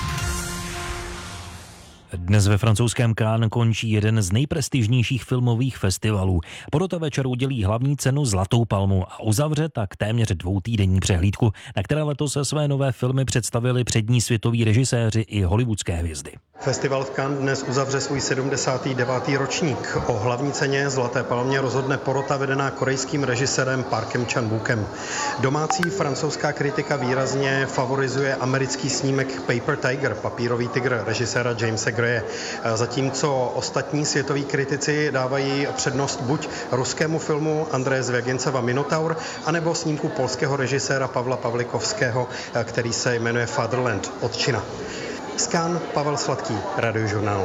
Dnes ve francouzském Cannes končí jeden z nejprestižnějších filmových festivalů. Porota večer udělí hlavní cenu Zlatou palmu a uzavře tak téměř 2týdenní přehlídku, na které letos své nové filmy představili přední světoví režiséři i hollywoodské hvězdy. Festival v Cannes dnes uzavře svůj 79. ročník. O hlavní ceně Zlaté palmě rozhodne porota vedená korejským režisérem Parkem Chan-wookem. Domácí francouzská kritika výrazně favorizuje americký snímek Paper Tiger, Papírový tygr režiséra Jamesa Graye, zatímco ostatní světoví kritici dávají přednost buď ruskému filmu Andreje Zvěginceva Minotaur, anebo snímku polského režiséra Pavla Pavlikovského, který se jmenuje Fatherland, Otčina. Z Cannes Pavel Sladký, Radiožurnál.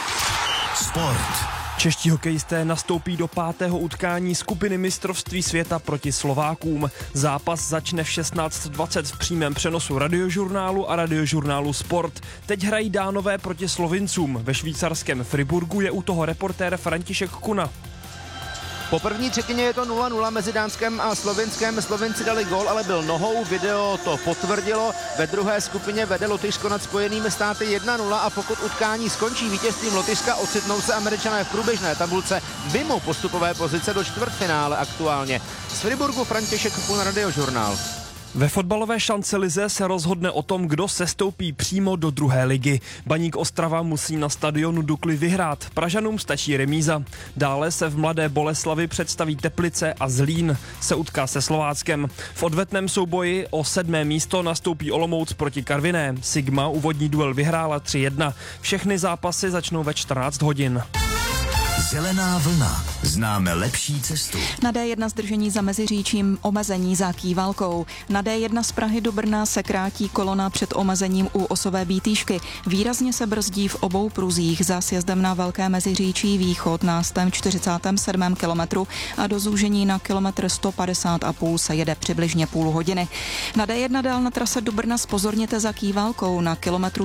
Sport. Čeští hokejisté nastoupí do 5. utkání skupiny mistrovství světa proti Slovákům. Zápas začne v 16:20 v přímém přenosu Radiožurnálu a Radiožurnálu Sport. Teď hrají Dánové proti Slovincům. Ve švýcarském Friburgu je u toho reportér František Kuna. Po první třetině je to 0-0 mezi Dánskem a Slovinskem. Slovinci dali gól, ale byl nohou, video to potvrdilo. Ve druhé skupině vede Lotyšsko nad Spojenými státy 1-0 a pokud utkání skončí vítězstvím Lotyšska, ocitnou se Američané v průběžné tabulce mimo postupové pozice do čtvrtfinále aktuálně. Z Friburgu František Kun, Radiožurnál. Ve fotbalové šancelize se rozhodne o tom, kdo sestoupí přímo do druhé ligy. Baník Ostrava musí na stadionu Dukly vyhrát. Pražanům stačí remíza. Dále se v Mladé Boleslavi představí Teplice a Zlín se utká se Slováckem. V odvetném souboji o 7. místo nastoupí Olomouc proti Karviné. Sigma úvodní duel vyhrála 3-1. Všechny zápasy začnou ve 14 hodin. Zelená vlna. Známe lepší cestu. Na D1 zdržení za Meziříčím, omezení za Kývalkou. Na D1 z Prahy do Brna se krátí kolona před omezením u Osové Bítýšky. Výrazně se brzdí v obou pruzích za sjezdem na Velké Meziříčí východ na 147. kilometru a do zúžení na kilometr 150,5 se jede přibližně půl hodiny. Na D1 dál na trase do Brna zpozorněte za Kývalkou. Na kilometru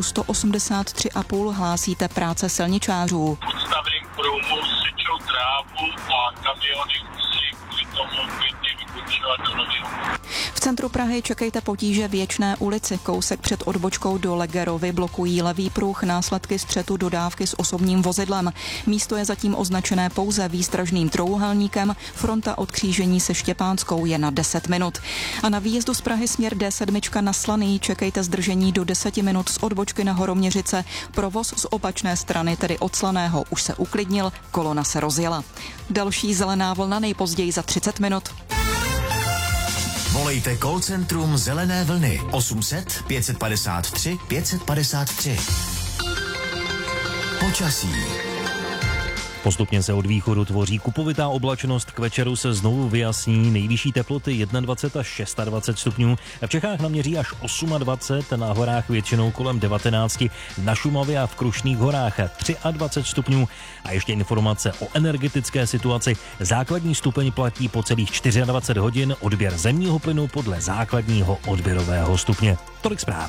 183,5 hlásíte práce silničářů. Pruhu sečou trávu a kamiony musí kvůli tomu vykončovat do nového. V centru Prahy čekejte potíže v Věčné ulici. Kousek před odbočkou do Legerovy blokují levý pruh, následky střetu dodávky s osobním vozidlem. Místo je zatím označené pouze výstražným trojúhelníkem. Fronta od křížení se Štěpánskou je na 10 minut. A na výjezdu z Prahy směr D7 na Slaný čekejte zdržení do 10 minut z odbočky na Horoměřice. Provoz z opačné strany, tedy od Slaného, už se uklidnil, kolona se rozjela. Další zelená vlna nejpozději za 30 minut. Volejte call centrum Zelené vlny 800 553 553. Počasí. Postupně se od východu tvoří kupovitá oblačnost, k večeru se znovu vyjasní, nejvyšší teploty 21 až 26 stupňů, v Čechách naměří až 28, na horách většinou kolem 19, na Šumavě a v Krušných horách 23 stupňů. A ještě informace o energetické situaci. Základní stupeň platí po celých 24 hodin, odběr zemního plynu podle základního odběrového stupně. Tolik zprávy.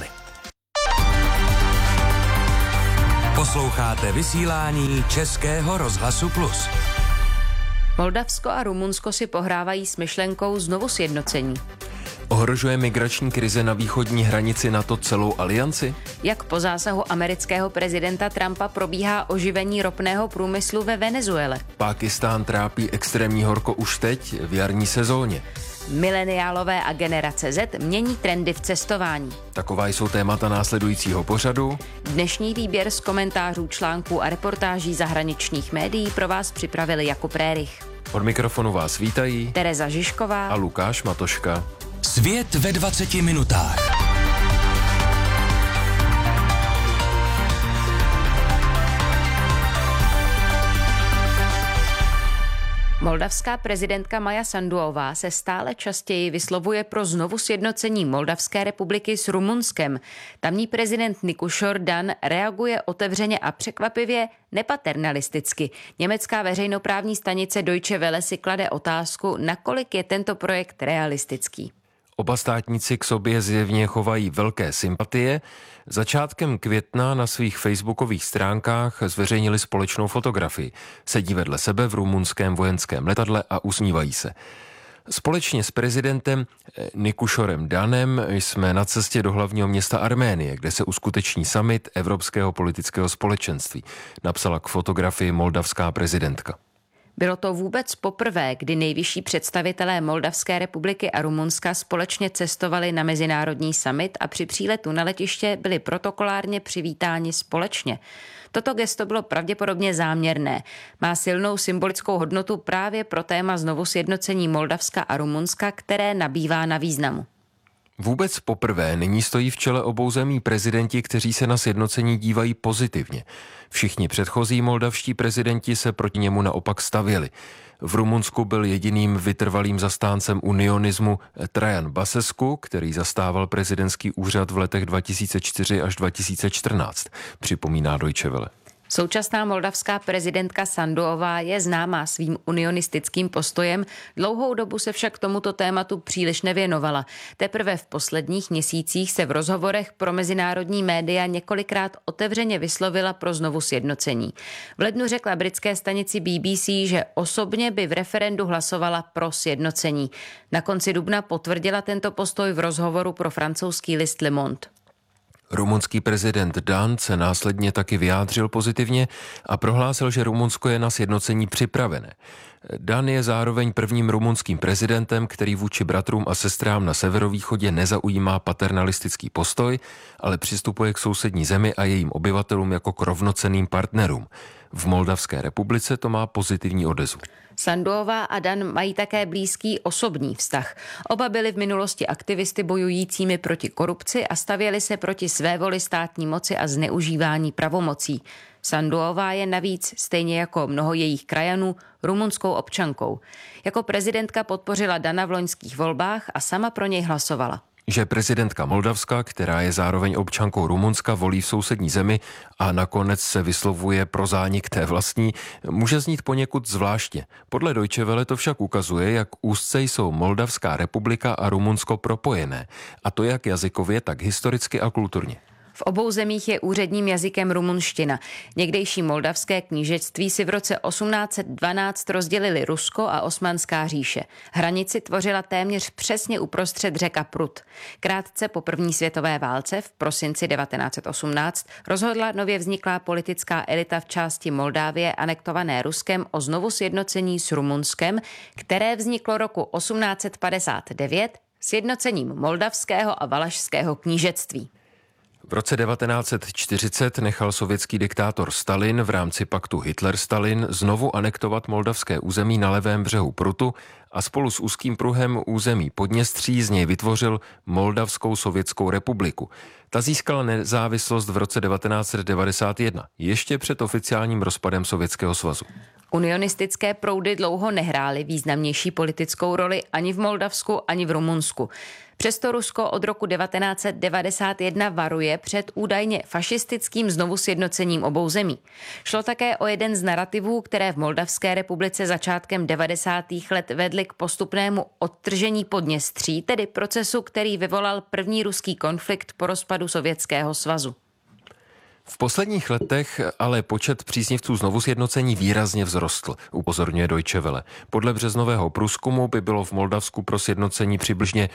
Posloucháte vysílání Českého rozhlasu Plus. Moldavsko a Rumunsko si pohrávají s myšlenkou znovu sjednocení. Ohrožuje migrační krize na východní hranici NATO celou alianci? Jak po zásahu amerického prezidenta Trumpa probíhá oživení ropného průmyslu ve Venezuele? Pákistán trápí extrémní horko už teď v jarní sezóně. Mileniálové a generace Z mění trendy v cestování. Taková jsou témata následujícího pořadu. Dnešní výběr z komentářů, článků a reportáží zahraničních médií pro vás připravili Jakub Rérich. Od mikrofonu vás vítají Tereza Žižková a Lukáš Matoška. Svět ve 20 minutách. Moldavská prezidentka Maja Sanduová se stále častěji vyslovuje pro znovu sjednocení Moldavské republiky s Rumunskem. Tamní prezident Nikušor Dan reaguje otevřeně a překvapivě nepaternalisticky. Německá veřejnoprávní stanice Deutsche Welle si klade otázku, nakolik je tento projekt realistický. Oba státníci k sobě zjevně chovají velké sympatie. Začátkem května na svých facebookových stránkách zveřejnili společnou fotografii. Sedí vedle sebe v rumunském vojenském letadle a usmívají se. Společně s prezidentem Nikušorem Danem jsme na cestě do hlavního města Arménie, kde se uskuteční summit Evropského politického společenství, napsala k fotografii moldavská prezidentka. Bylo to vůbec poprvé, kdy nejvyšší představitelé Moldavské republiky a Rumunska společně cestovali na mezinárodní summit a při příletu na letiště byli protokolárně přivítáni společně. Toto gesto bylo pravděpodobně záměrné. Má silnou symbolickou hodnotu právě pro téma znovu sjednocení Moldavska a Rumunska, které nabývá na významu. Vůbec poprvé nyní stojí v čele obou zemí prezidenti, kteří se na sjednocení dívají pozitivně. Všichni předchozí moldavští prezidenti se proti němu naopak stavěli. V Rumunsku byl jediným vytrvalým zastáncem unionismu Traian Basescu, který zastával prezidentský úřad v letech 2004 až 2014, připomíná Deutsche Welle. Současná moldavská prezidentka Sanduová je známá svým unionistickým postojem, dlouhou dobu se však tomuto tématu příliš nevěnovala. Teprve v posledních měsících se v rozhovorech pro mezinárodní média několikrát otevřeně vyslovila pro znovu sjednocení. V lednu řekla britské stanici BBC, že osobně by v referendu hlasovala pro sjednocení. Na konci dubna potvrdila tento postoj v rozhovoru pro francouzský list Le Monde. Rumunský prezident Dan se následně taky vyjádřil pozitivně a prohlásil, že Rumunsko je na sjednocení připravené. Dan je zároveň prvním rumunským prezidentem, který vůči bratrům a sestrám na severovýchodě nezaujímá paternalistický postoj, ale přistupuje k sousední zemi a jejím obyvatelům jako k rovnocenným partnerům. V Moldavské republice to má pozitivní odezvu. Sanduová a Dan mají také blízký osobní vztah. Oba byli v minulosti aktivisty bojujícími proti korupci a stavěli se proti svévoli státní moci a zneužívání pravomocí. Sanduová je navíc, stejně jako mnoho jejich krajanů, rumunskou občankou. Jako prezidentka podpořila Dana v loňských volbách a sama pro něj hlasovala. Že prezidentka Moldavska, která je zároveň občankou Rumunska, volí v sousední zemi a nakonec se vyslovuje pro zánik té vlastní, může znít poněkud zvláštně. Podle Deutsche Welle to však ukazuje, jak úzce jsou Moldavská republika a Rumunsko propojené, a to jak jazykově, tak historicky a kulturně. V obou zemích je úředním jazykem rumunština. Někdejší moldavské knížectví si v roce 1812 rozdělili Rusko a Osmanská říše. Hranici tvořila téměř přesně uprostřed řeka Prut. Krátce po první světové válce v prosinci 1918 rozhodla nově vzniklá politická elita v části Moldávie anektované Ruskem o znovu sjednocení s Rumunskem, které vzniklo roku 1859 sjednocením moldavského a valašského knížectví. V roce 1940 nechal sovětský diktátor Stalin v rámci paktu Hitler-Stalin znovu anektovat moldavské území na levém břehu Prutu a spolu s úzkým pruhem území Podněstří z něj vytvořil Moldavskou sovětskou republiku. Ta získala nezávislost v roce 1991, ještě před oficiálním rozpadem Sovětského svazu. Unionistické proudy dlouho nehrály významnější politickou roli ani v Moldavsku, ani v Rumunsku. Přesto Rusko od roku 1991 varuje před údajně fašistickým znovu sjednocením obou zemí. Šlo také o jeden z narativů, které v Moldavské republice začátkem 90. let vedly k postupnému odtržení Podněstří, tedy procesu, který vyvolal první ruský konflikt po rozpadu Sovětského svazu. V posledních letech ale počet příznivců znovu sjednocení výrazně vzrostl, upozorňuje Deutsche Welle. Podle březnového průzkumu by bylo v Moldavsku pro sjednocení přibližně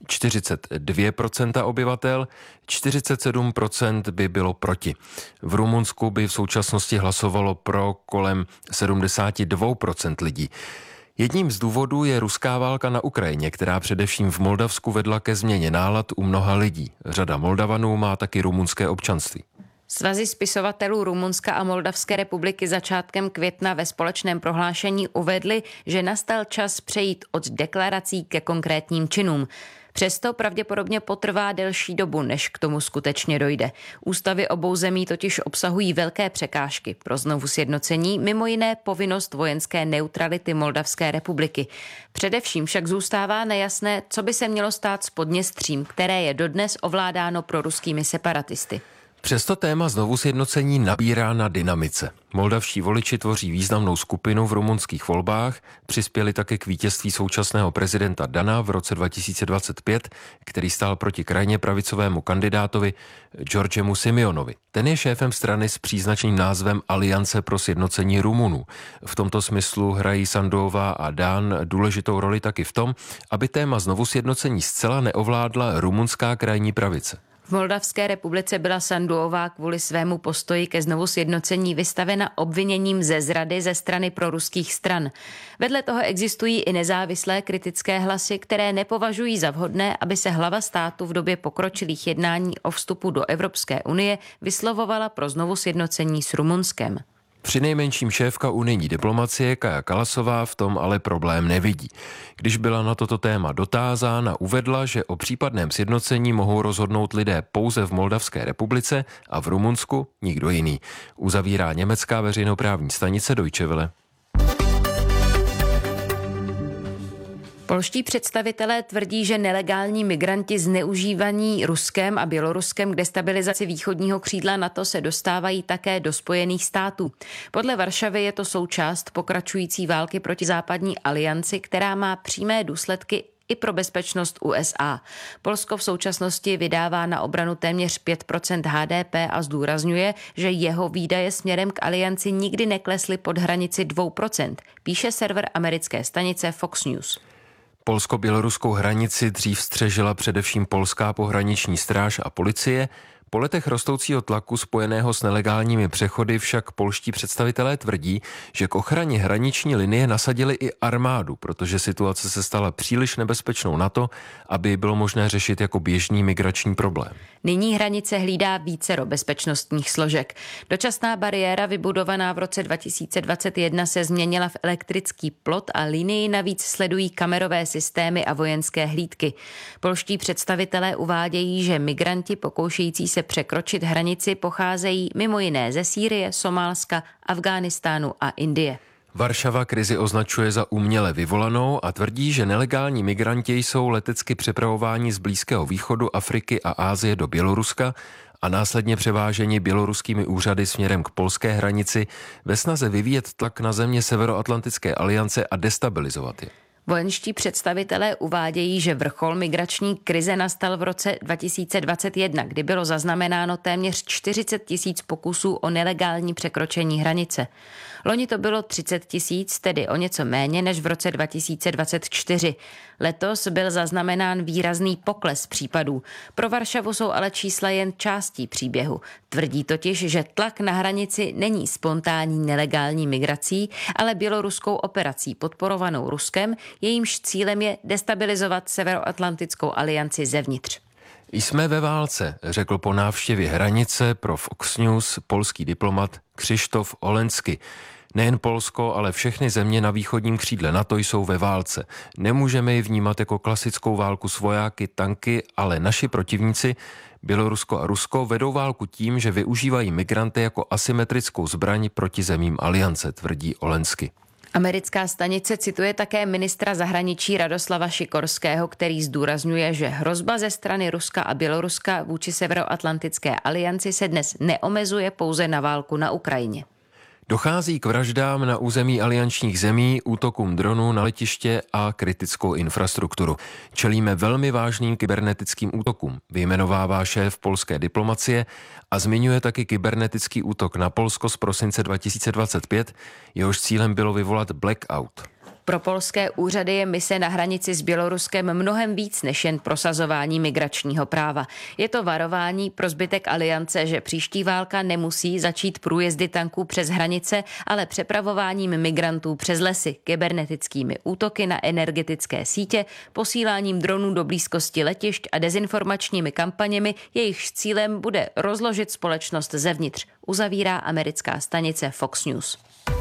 42% obyvatel, 47% by bylo proti. V Rumunsku by v současnosti hlasovalo pro kolem 72% lidí. Jedním z důvodů je ruská válka na Ukrajině, která především v Moldavsku vedla ke změně nálad u mnoha lidí. Řada Moldavanů má taky rumunské občanství. Svazy spisovatelů Rumunska a Moldavské republiky začátkem května ve společném prohlášení uvedly, že nastal čas přejít od deklarací ke konkrétním činům. Přesto pravděpodobně potrvá delší dobu, než k tomu skutečně dojde. Ústavy obou zemí totiž obsahují velké překážky pro znovu sjednocení, mimo jiné povinnost vojenské neutrality Moldavské republiky. Především však zůstává nejasné, co by se mělo stát s Podněstřím, které je dodnes ovládáno proruskými separatisty. Přesto téma znovu sjednocení nabírá na dynamice. Moldavští voliči tvoří významnou skupinu v rumunských volbách, přispěli také k vítězství současného prezidenta Dana v roce 2025, který stál proti krajně pravicovému kandidátovi Georgemu Simeonovi. Ten je šéfem strany s příznačným názvem Aliance pro sjednocení Rumunů. V tomto smyslu hrají Sanduová a Dan důležitou roli taky v tom, aby téma znovu sjednocení zcela neovládla rumunská krajní pravice. V Moldavské republice byla Sanduová kvůli svému postoji ke znovu sjednocení vystavena obviněním ze zrady ze strany proruských stran. Vedle toho existují i nezávislé kritické hlasy, které nepovažují za vhodné, aby se hlava státu v době pokročilých jednání o vstupu do Evropské unie vyslovovala pro znovu sjednocení s Rumunskem. Přinejmenším šéfka unijní diplomacie Kaja Kallasová v tom ale problém nevidí. Když byla na toto téma dotázána, uvedla, že o případném sjednocení mohou rozhodnout lidé pouze v Moldavské republice a v Rumunsku nikdo jiný. Uzavírá německá veřejnoprávní stanice Deutsche Welle. Polští představitelé tvrdí, že nelegální migranti zneužívaní Ruskem a Běloruskem k destabilizaci východního křídla NATO se dostávají také do Spojených států. Podle Varšavy je to součást pokračující války proti západní alianci, která má přímé důsledky i pro bezpečnost USA. Polsko v současnosti vydává na obranu téměř 5% HDP a zdůrazňuje, že jeho výdaje směrem k alianci nikdy neklesly pod hranici 2%, píše server americké stanice Fox News. Polsko-běloruskou hranici dřív střežila především polská pohraniční stráž a policie. Po letech rostoucího tlaku spojeného s nelegálními přechody však polští představitelé tvrdí, že k ochraně hraniční linie nasadili i armádu, protože situace se stala příliš nebezpečnou na to, aby bylo možné řešit jako běžný migrační problém. Nyní hranice hlídá vícero bezpečnostních složek. Dočasná bariéra vybudovaná v roce 2021 se změnila v elektrický plot a linii navíc sledují kamerové systémy a vojenské hlídky. Polští představitelé uvádějí, že migranti pokoušející se překročit hranici pocházejí mimo jiné ze Sýrie, Somálska, Afghánistánu a Indie. Varšava krizi označuje za uměle vyvolanou a tvrdí, že nelegální migranti jsou letecky přepravováni z Blízkého východu, Afriky a Asie do Běloruska a následně převáženi běloruskými úřady směrem k polské hranici ve snaze vyvíjet tlak na země Severoatlantické aliance a destabilizovat je. Vojenští představitelé uvádějí, že vrchol migrační krize nastal v roce 2021, kdy bylo zaznamenáno téměř 40 000 pokusů o nelegální překročení hranice. Loni to bylo 30 000, tedy o něco méně než v roce 2024. Letos byl zaznamenán výrazný pokles případů. Pro Varšavu jsou ale čísla jen částí příběhu. Tvrdí totiž, že tlak na hranici není spontánní nelegální migrací, ale běloruskou operací podporovanou Ruskem, jejímž cílem je destabilizovat Severoatlantickou alianci zevnitř. Jsme ve válce, řekl po návštěvě hranice pro Fox News polský diplomat Krzysztof Olensky. Nejen Polsko, ale všechny země na východním křídle NATO jsou ve válce. Nemůžeme ji vnímat jako klasickou válku s vojáky, tanky, ale naši protivníci, Bělorusko a Rusko, vedou válku tím, že využívají migranty jako asymetrickou zbraň proti zemím aliance, tvrdí Olensky. Americká stanice cituje také ministra zahraničí Radoslava Šikorského, který zdůrazňuje, že hrozba ze strany Ruska a Běloruska vůči Severoatlantické alianci se dnes neomezuje pouze na válku na Ukrajině. Dochází k vraždám na území aliančních zemí, útokům dronů na letiště a kritickou infrastrukturu. Čelíme velmi vážným kybernetickým útokům, vyjmenovává šéf polské diplomacie a zmiňuje taky kybernetický útok na Polsko z prosince 2025, jehož cílem bylo vyvolat blackout. Pro polské úřady je mise na hranici s Běloruskem mnohem víc než jen prosazování migračního práva. Je to varování pro zbytek aliance, že příští válka nemusí začít průjezdy tanků přes hranice, ale přepravováním migrantů přes lesy, kybernetickými útoky na energetické sítě, posíláním dronů do blízkosti letišť a dezinformačními kampaněmi, jejichž cílem bude rozložit společnost zevnitř, uzavírá americká stanice Fox News.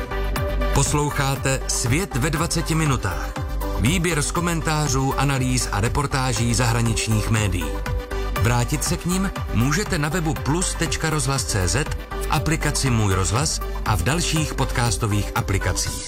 Posloucháte Svět ve 20 minutách. Výběr z komentářů, analýz a reportáží zahraničních médií. Vrátit se k nim můžete na webu plus.rozhlas.cz, v aplikaci Můj rozhlas a v dalších podcastových aplikacích.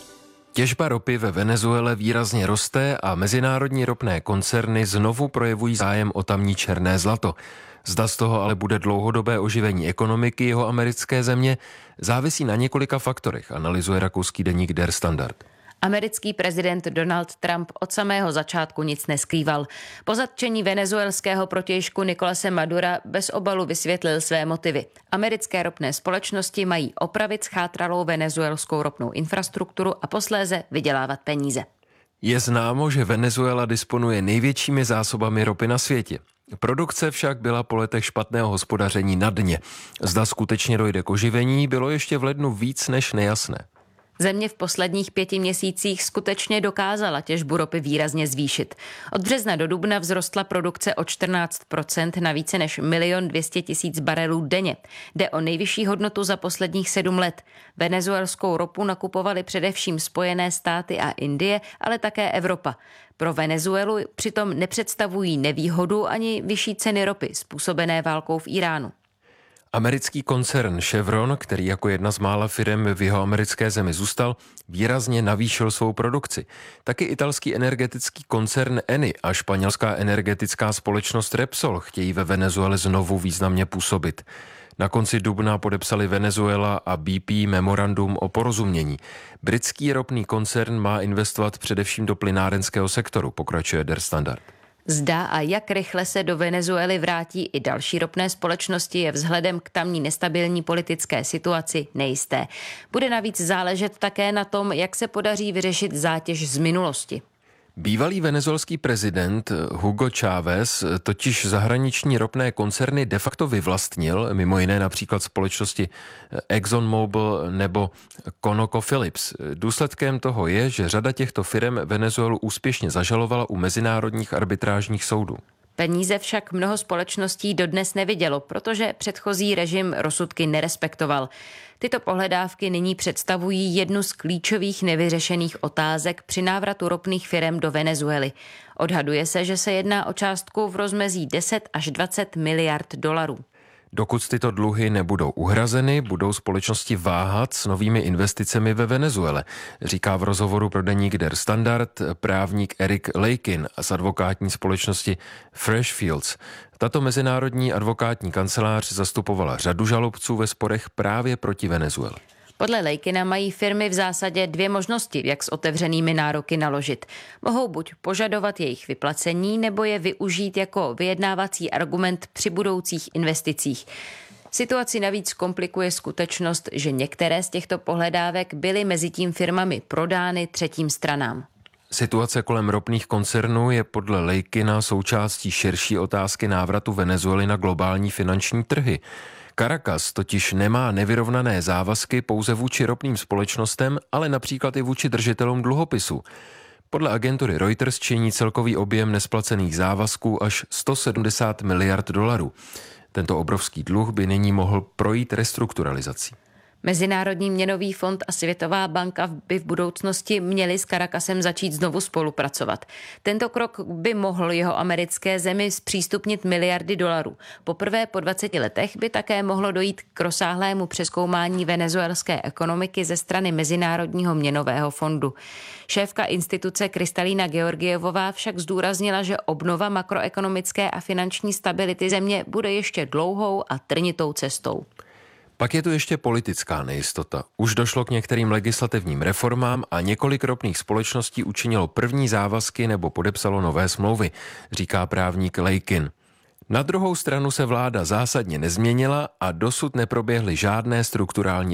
Těžba ropy ve Venezuele výrazně roste a mezinárodní ropné koncerny znovu projevují zájem o tamní černé zlato. Zda z toho ale bude dlouhodobé oživení ekonomiky jeho americké země, závisí na několika faktorech, analyzuje rakouský deník Der Standard. Americký prezident Donald Trump od samého začátku nic neskrýval. Po zatčení venezuelského protějšku Nicolase Madura bez obalu vysvětlil své motivy. Americké ropné společnosti mají opravit schátralou venezuelskou ropnou infrastrukturu a posléze vydělávat peníze. Je známo, že Venezuela disponuje největšími zásobami ropy na světě. Produkce však byla po letech špatného hospodaření na dně. Zda skutečně dojde k oživení, bylo ještě v lednu víc než nejasné. Země v posledních 5 měsících skutečně dokázala těžbu ropy výrazně zvýšit. Od března do dubna vzrostla produkce o 14% na více než 1 200 000 barelů denně. Jde o nejvyšší hodnotu za posledních 7 let. Venezuelskou ropu nakupovaly především Spojené státy a Indie, ale také Evropa. Pro Venezuelu přitom nepředstavují nevýhodu ani vyšší ceny ropy způsobené válkou v Iránu. Americký koncern Chevron, který jako jedna z mála firem v jeho americké zemi zůstal, výrazně navýšil svou produkci. Taky italský energetický koncern Eni a španělská energetická společnost Repsol chtějí ve Venezuele znovu významně působit. Na konci dubna podepsali Venezuela a BP memorandum o porozumění. Britský ropný koncern má investovat především do plynárenského sektoru, pokračuje Der Standard. Zda a jak rychle se do Venezuely vrátí i další ropné společnosti je vzhledem k tamní nestabilní politické situaci nejisté. Bude navíc záležet také na tom, jak se podaří vyřešit zátěž z minulosti. Bývalý venezuelský prezident Hugo Chávez totiž zahraniční ropné koncerny de facto vyvlastnil, mimo jiné například společnosti ExxonMobil nebo ConocoPhillips. Důsledkem toho je, že řada těchto firm Venezuelu úspěšně zažalovala u mezinárodních arbitrážních soudů. Peníze však mnoho společností dodnes nevidělo, protože předchozí režim rozsudky nerespektoval. Tyto pohledávky nyní představují jednu z klíčových nevyřešených otázek při návratu ropných firem do Venezuely. Odhaduje se, že se jedná o částku v rozmezí 10 až 20 miliard dolarů. Dokud tyto dluhy nebudou uhrazeny, budou společnosti váhat s novými investicemi ve Venezuele, říká v rozhovoru pro deník Der Standard právník Eric Lakin z advokátní společnosti Freshfields. Tato mezinárodní advokátní kancelář zastupovala řadu žalobců ve sporech právě proti Venezuele. Podle Lejkina mají firmy v zásadě dvě možnosti, jak s otevřenými nároky naložit. Mohou buď požadovat jejich vyplacení, nebo je využít jako vyjednávací argument při budoucích investicích. Situaci navíc komplikuje skutečnost, že některé z těchto pohledávek byly mezitím firmami prodány třetím stranám. Situace kolem ropných koncernů je podle Lejkina součástí širší otázky návratu Venezuely na globální finanční trhy. Caracas totiž nemá nevyrovnané závazky pouze vůči ropným společnostem, ale například i vůči držitelům dluhopisu. Podle agentury Reuters činí celkový objem nesplacených závazků až 170 miliard dolarů. Tento obrovský dluh by nyní mohl projít restrukturalizací. Mezinárodní měnový fond a Světová banka by v budoucnosti měli s Caracasem začít znovu spolupracovat. Tento krok by mohl jeho americké zemi zpřístupnit miliardy dolarů. Poprvé po 20 letech by také mohlo dojít k rozsáhlému přezkoumání venezuelské ekonomiky ze strany Mezinárodního měnového fondu. Šéfka instituce Kristalína Georgievová však zdůraznila, že obnova makroekonomické a finanční stability země bude ještě dlouhou a trnitou cestou. Pak je tu ještě politická nejistota. Už došlo k některým legislativním reformám a několik ropných společností učinilo první závazky nebo podepsalo nové smlouvy, říká právník Lejkin. Na druhou stranu se vláda zásadně nezměnila a dosud neproběhly žádné strukturální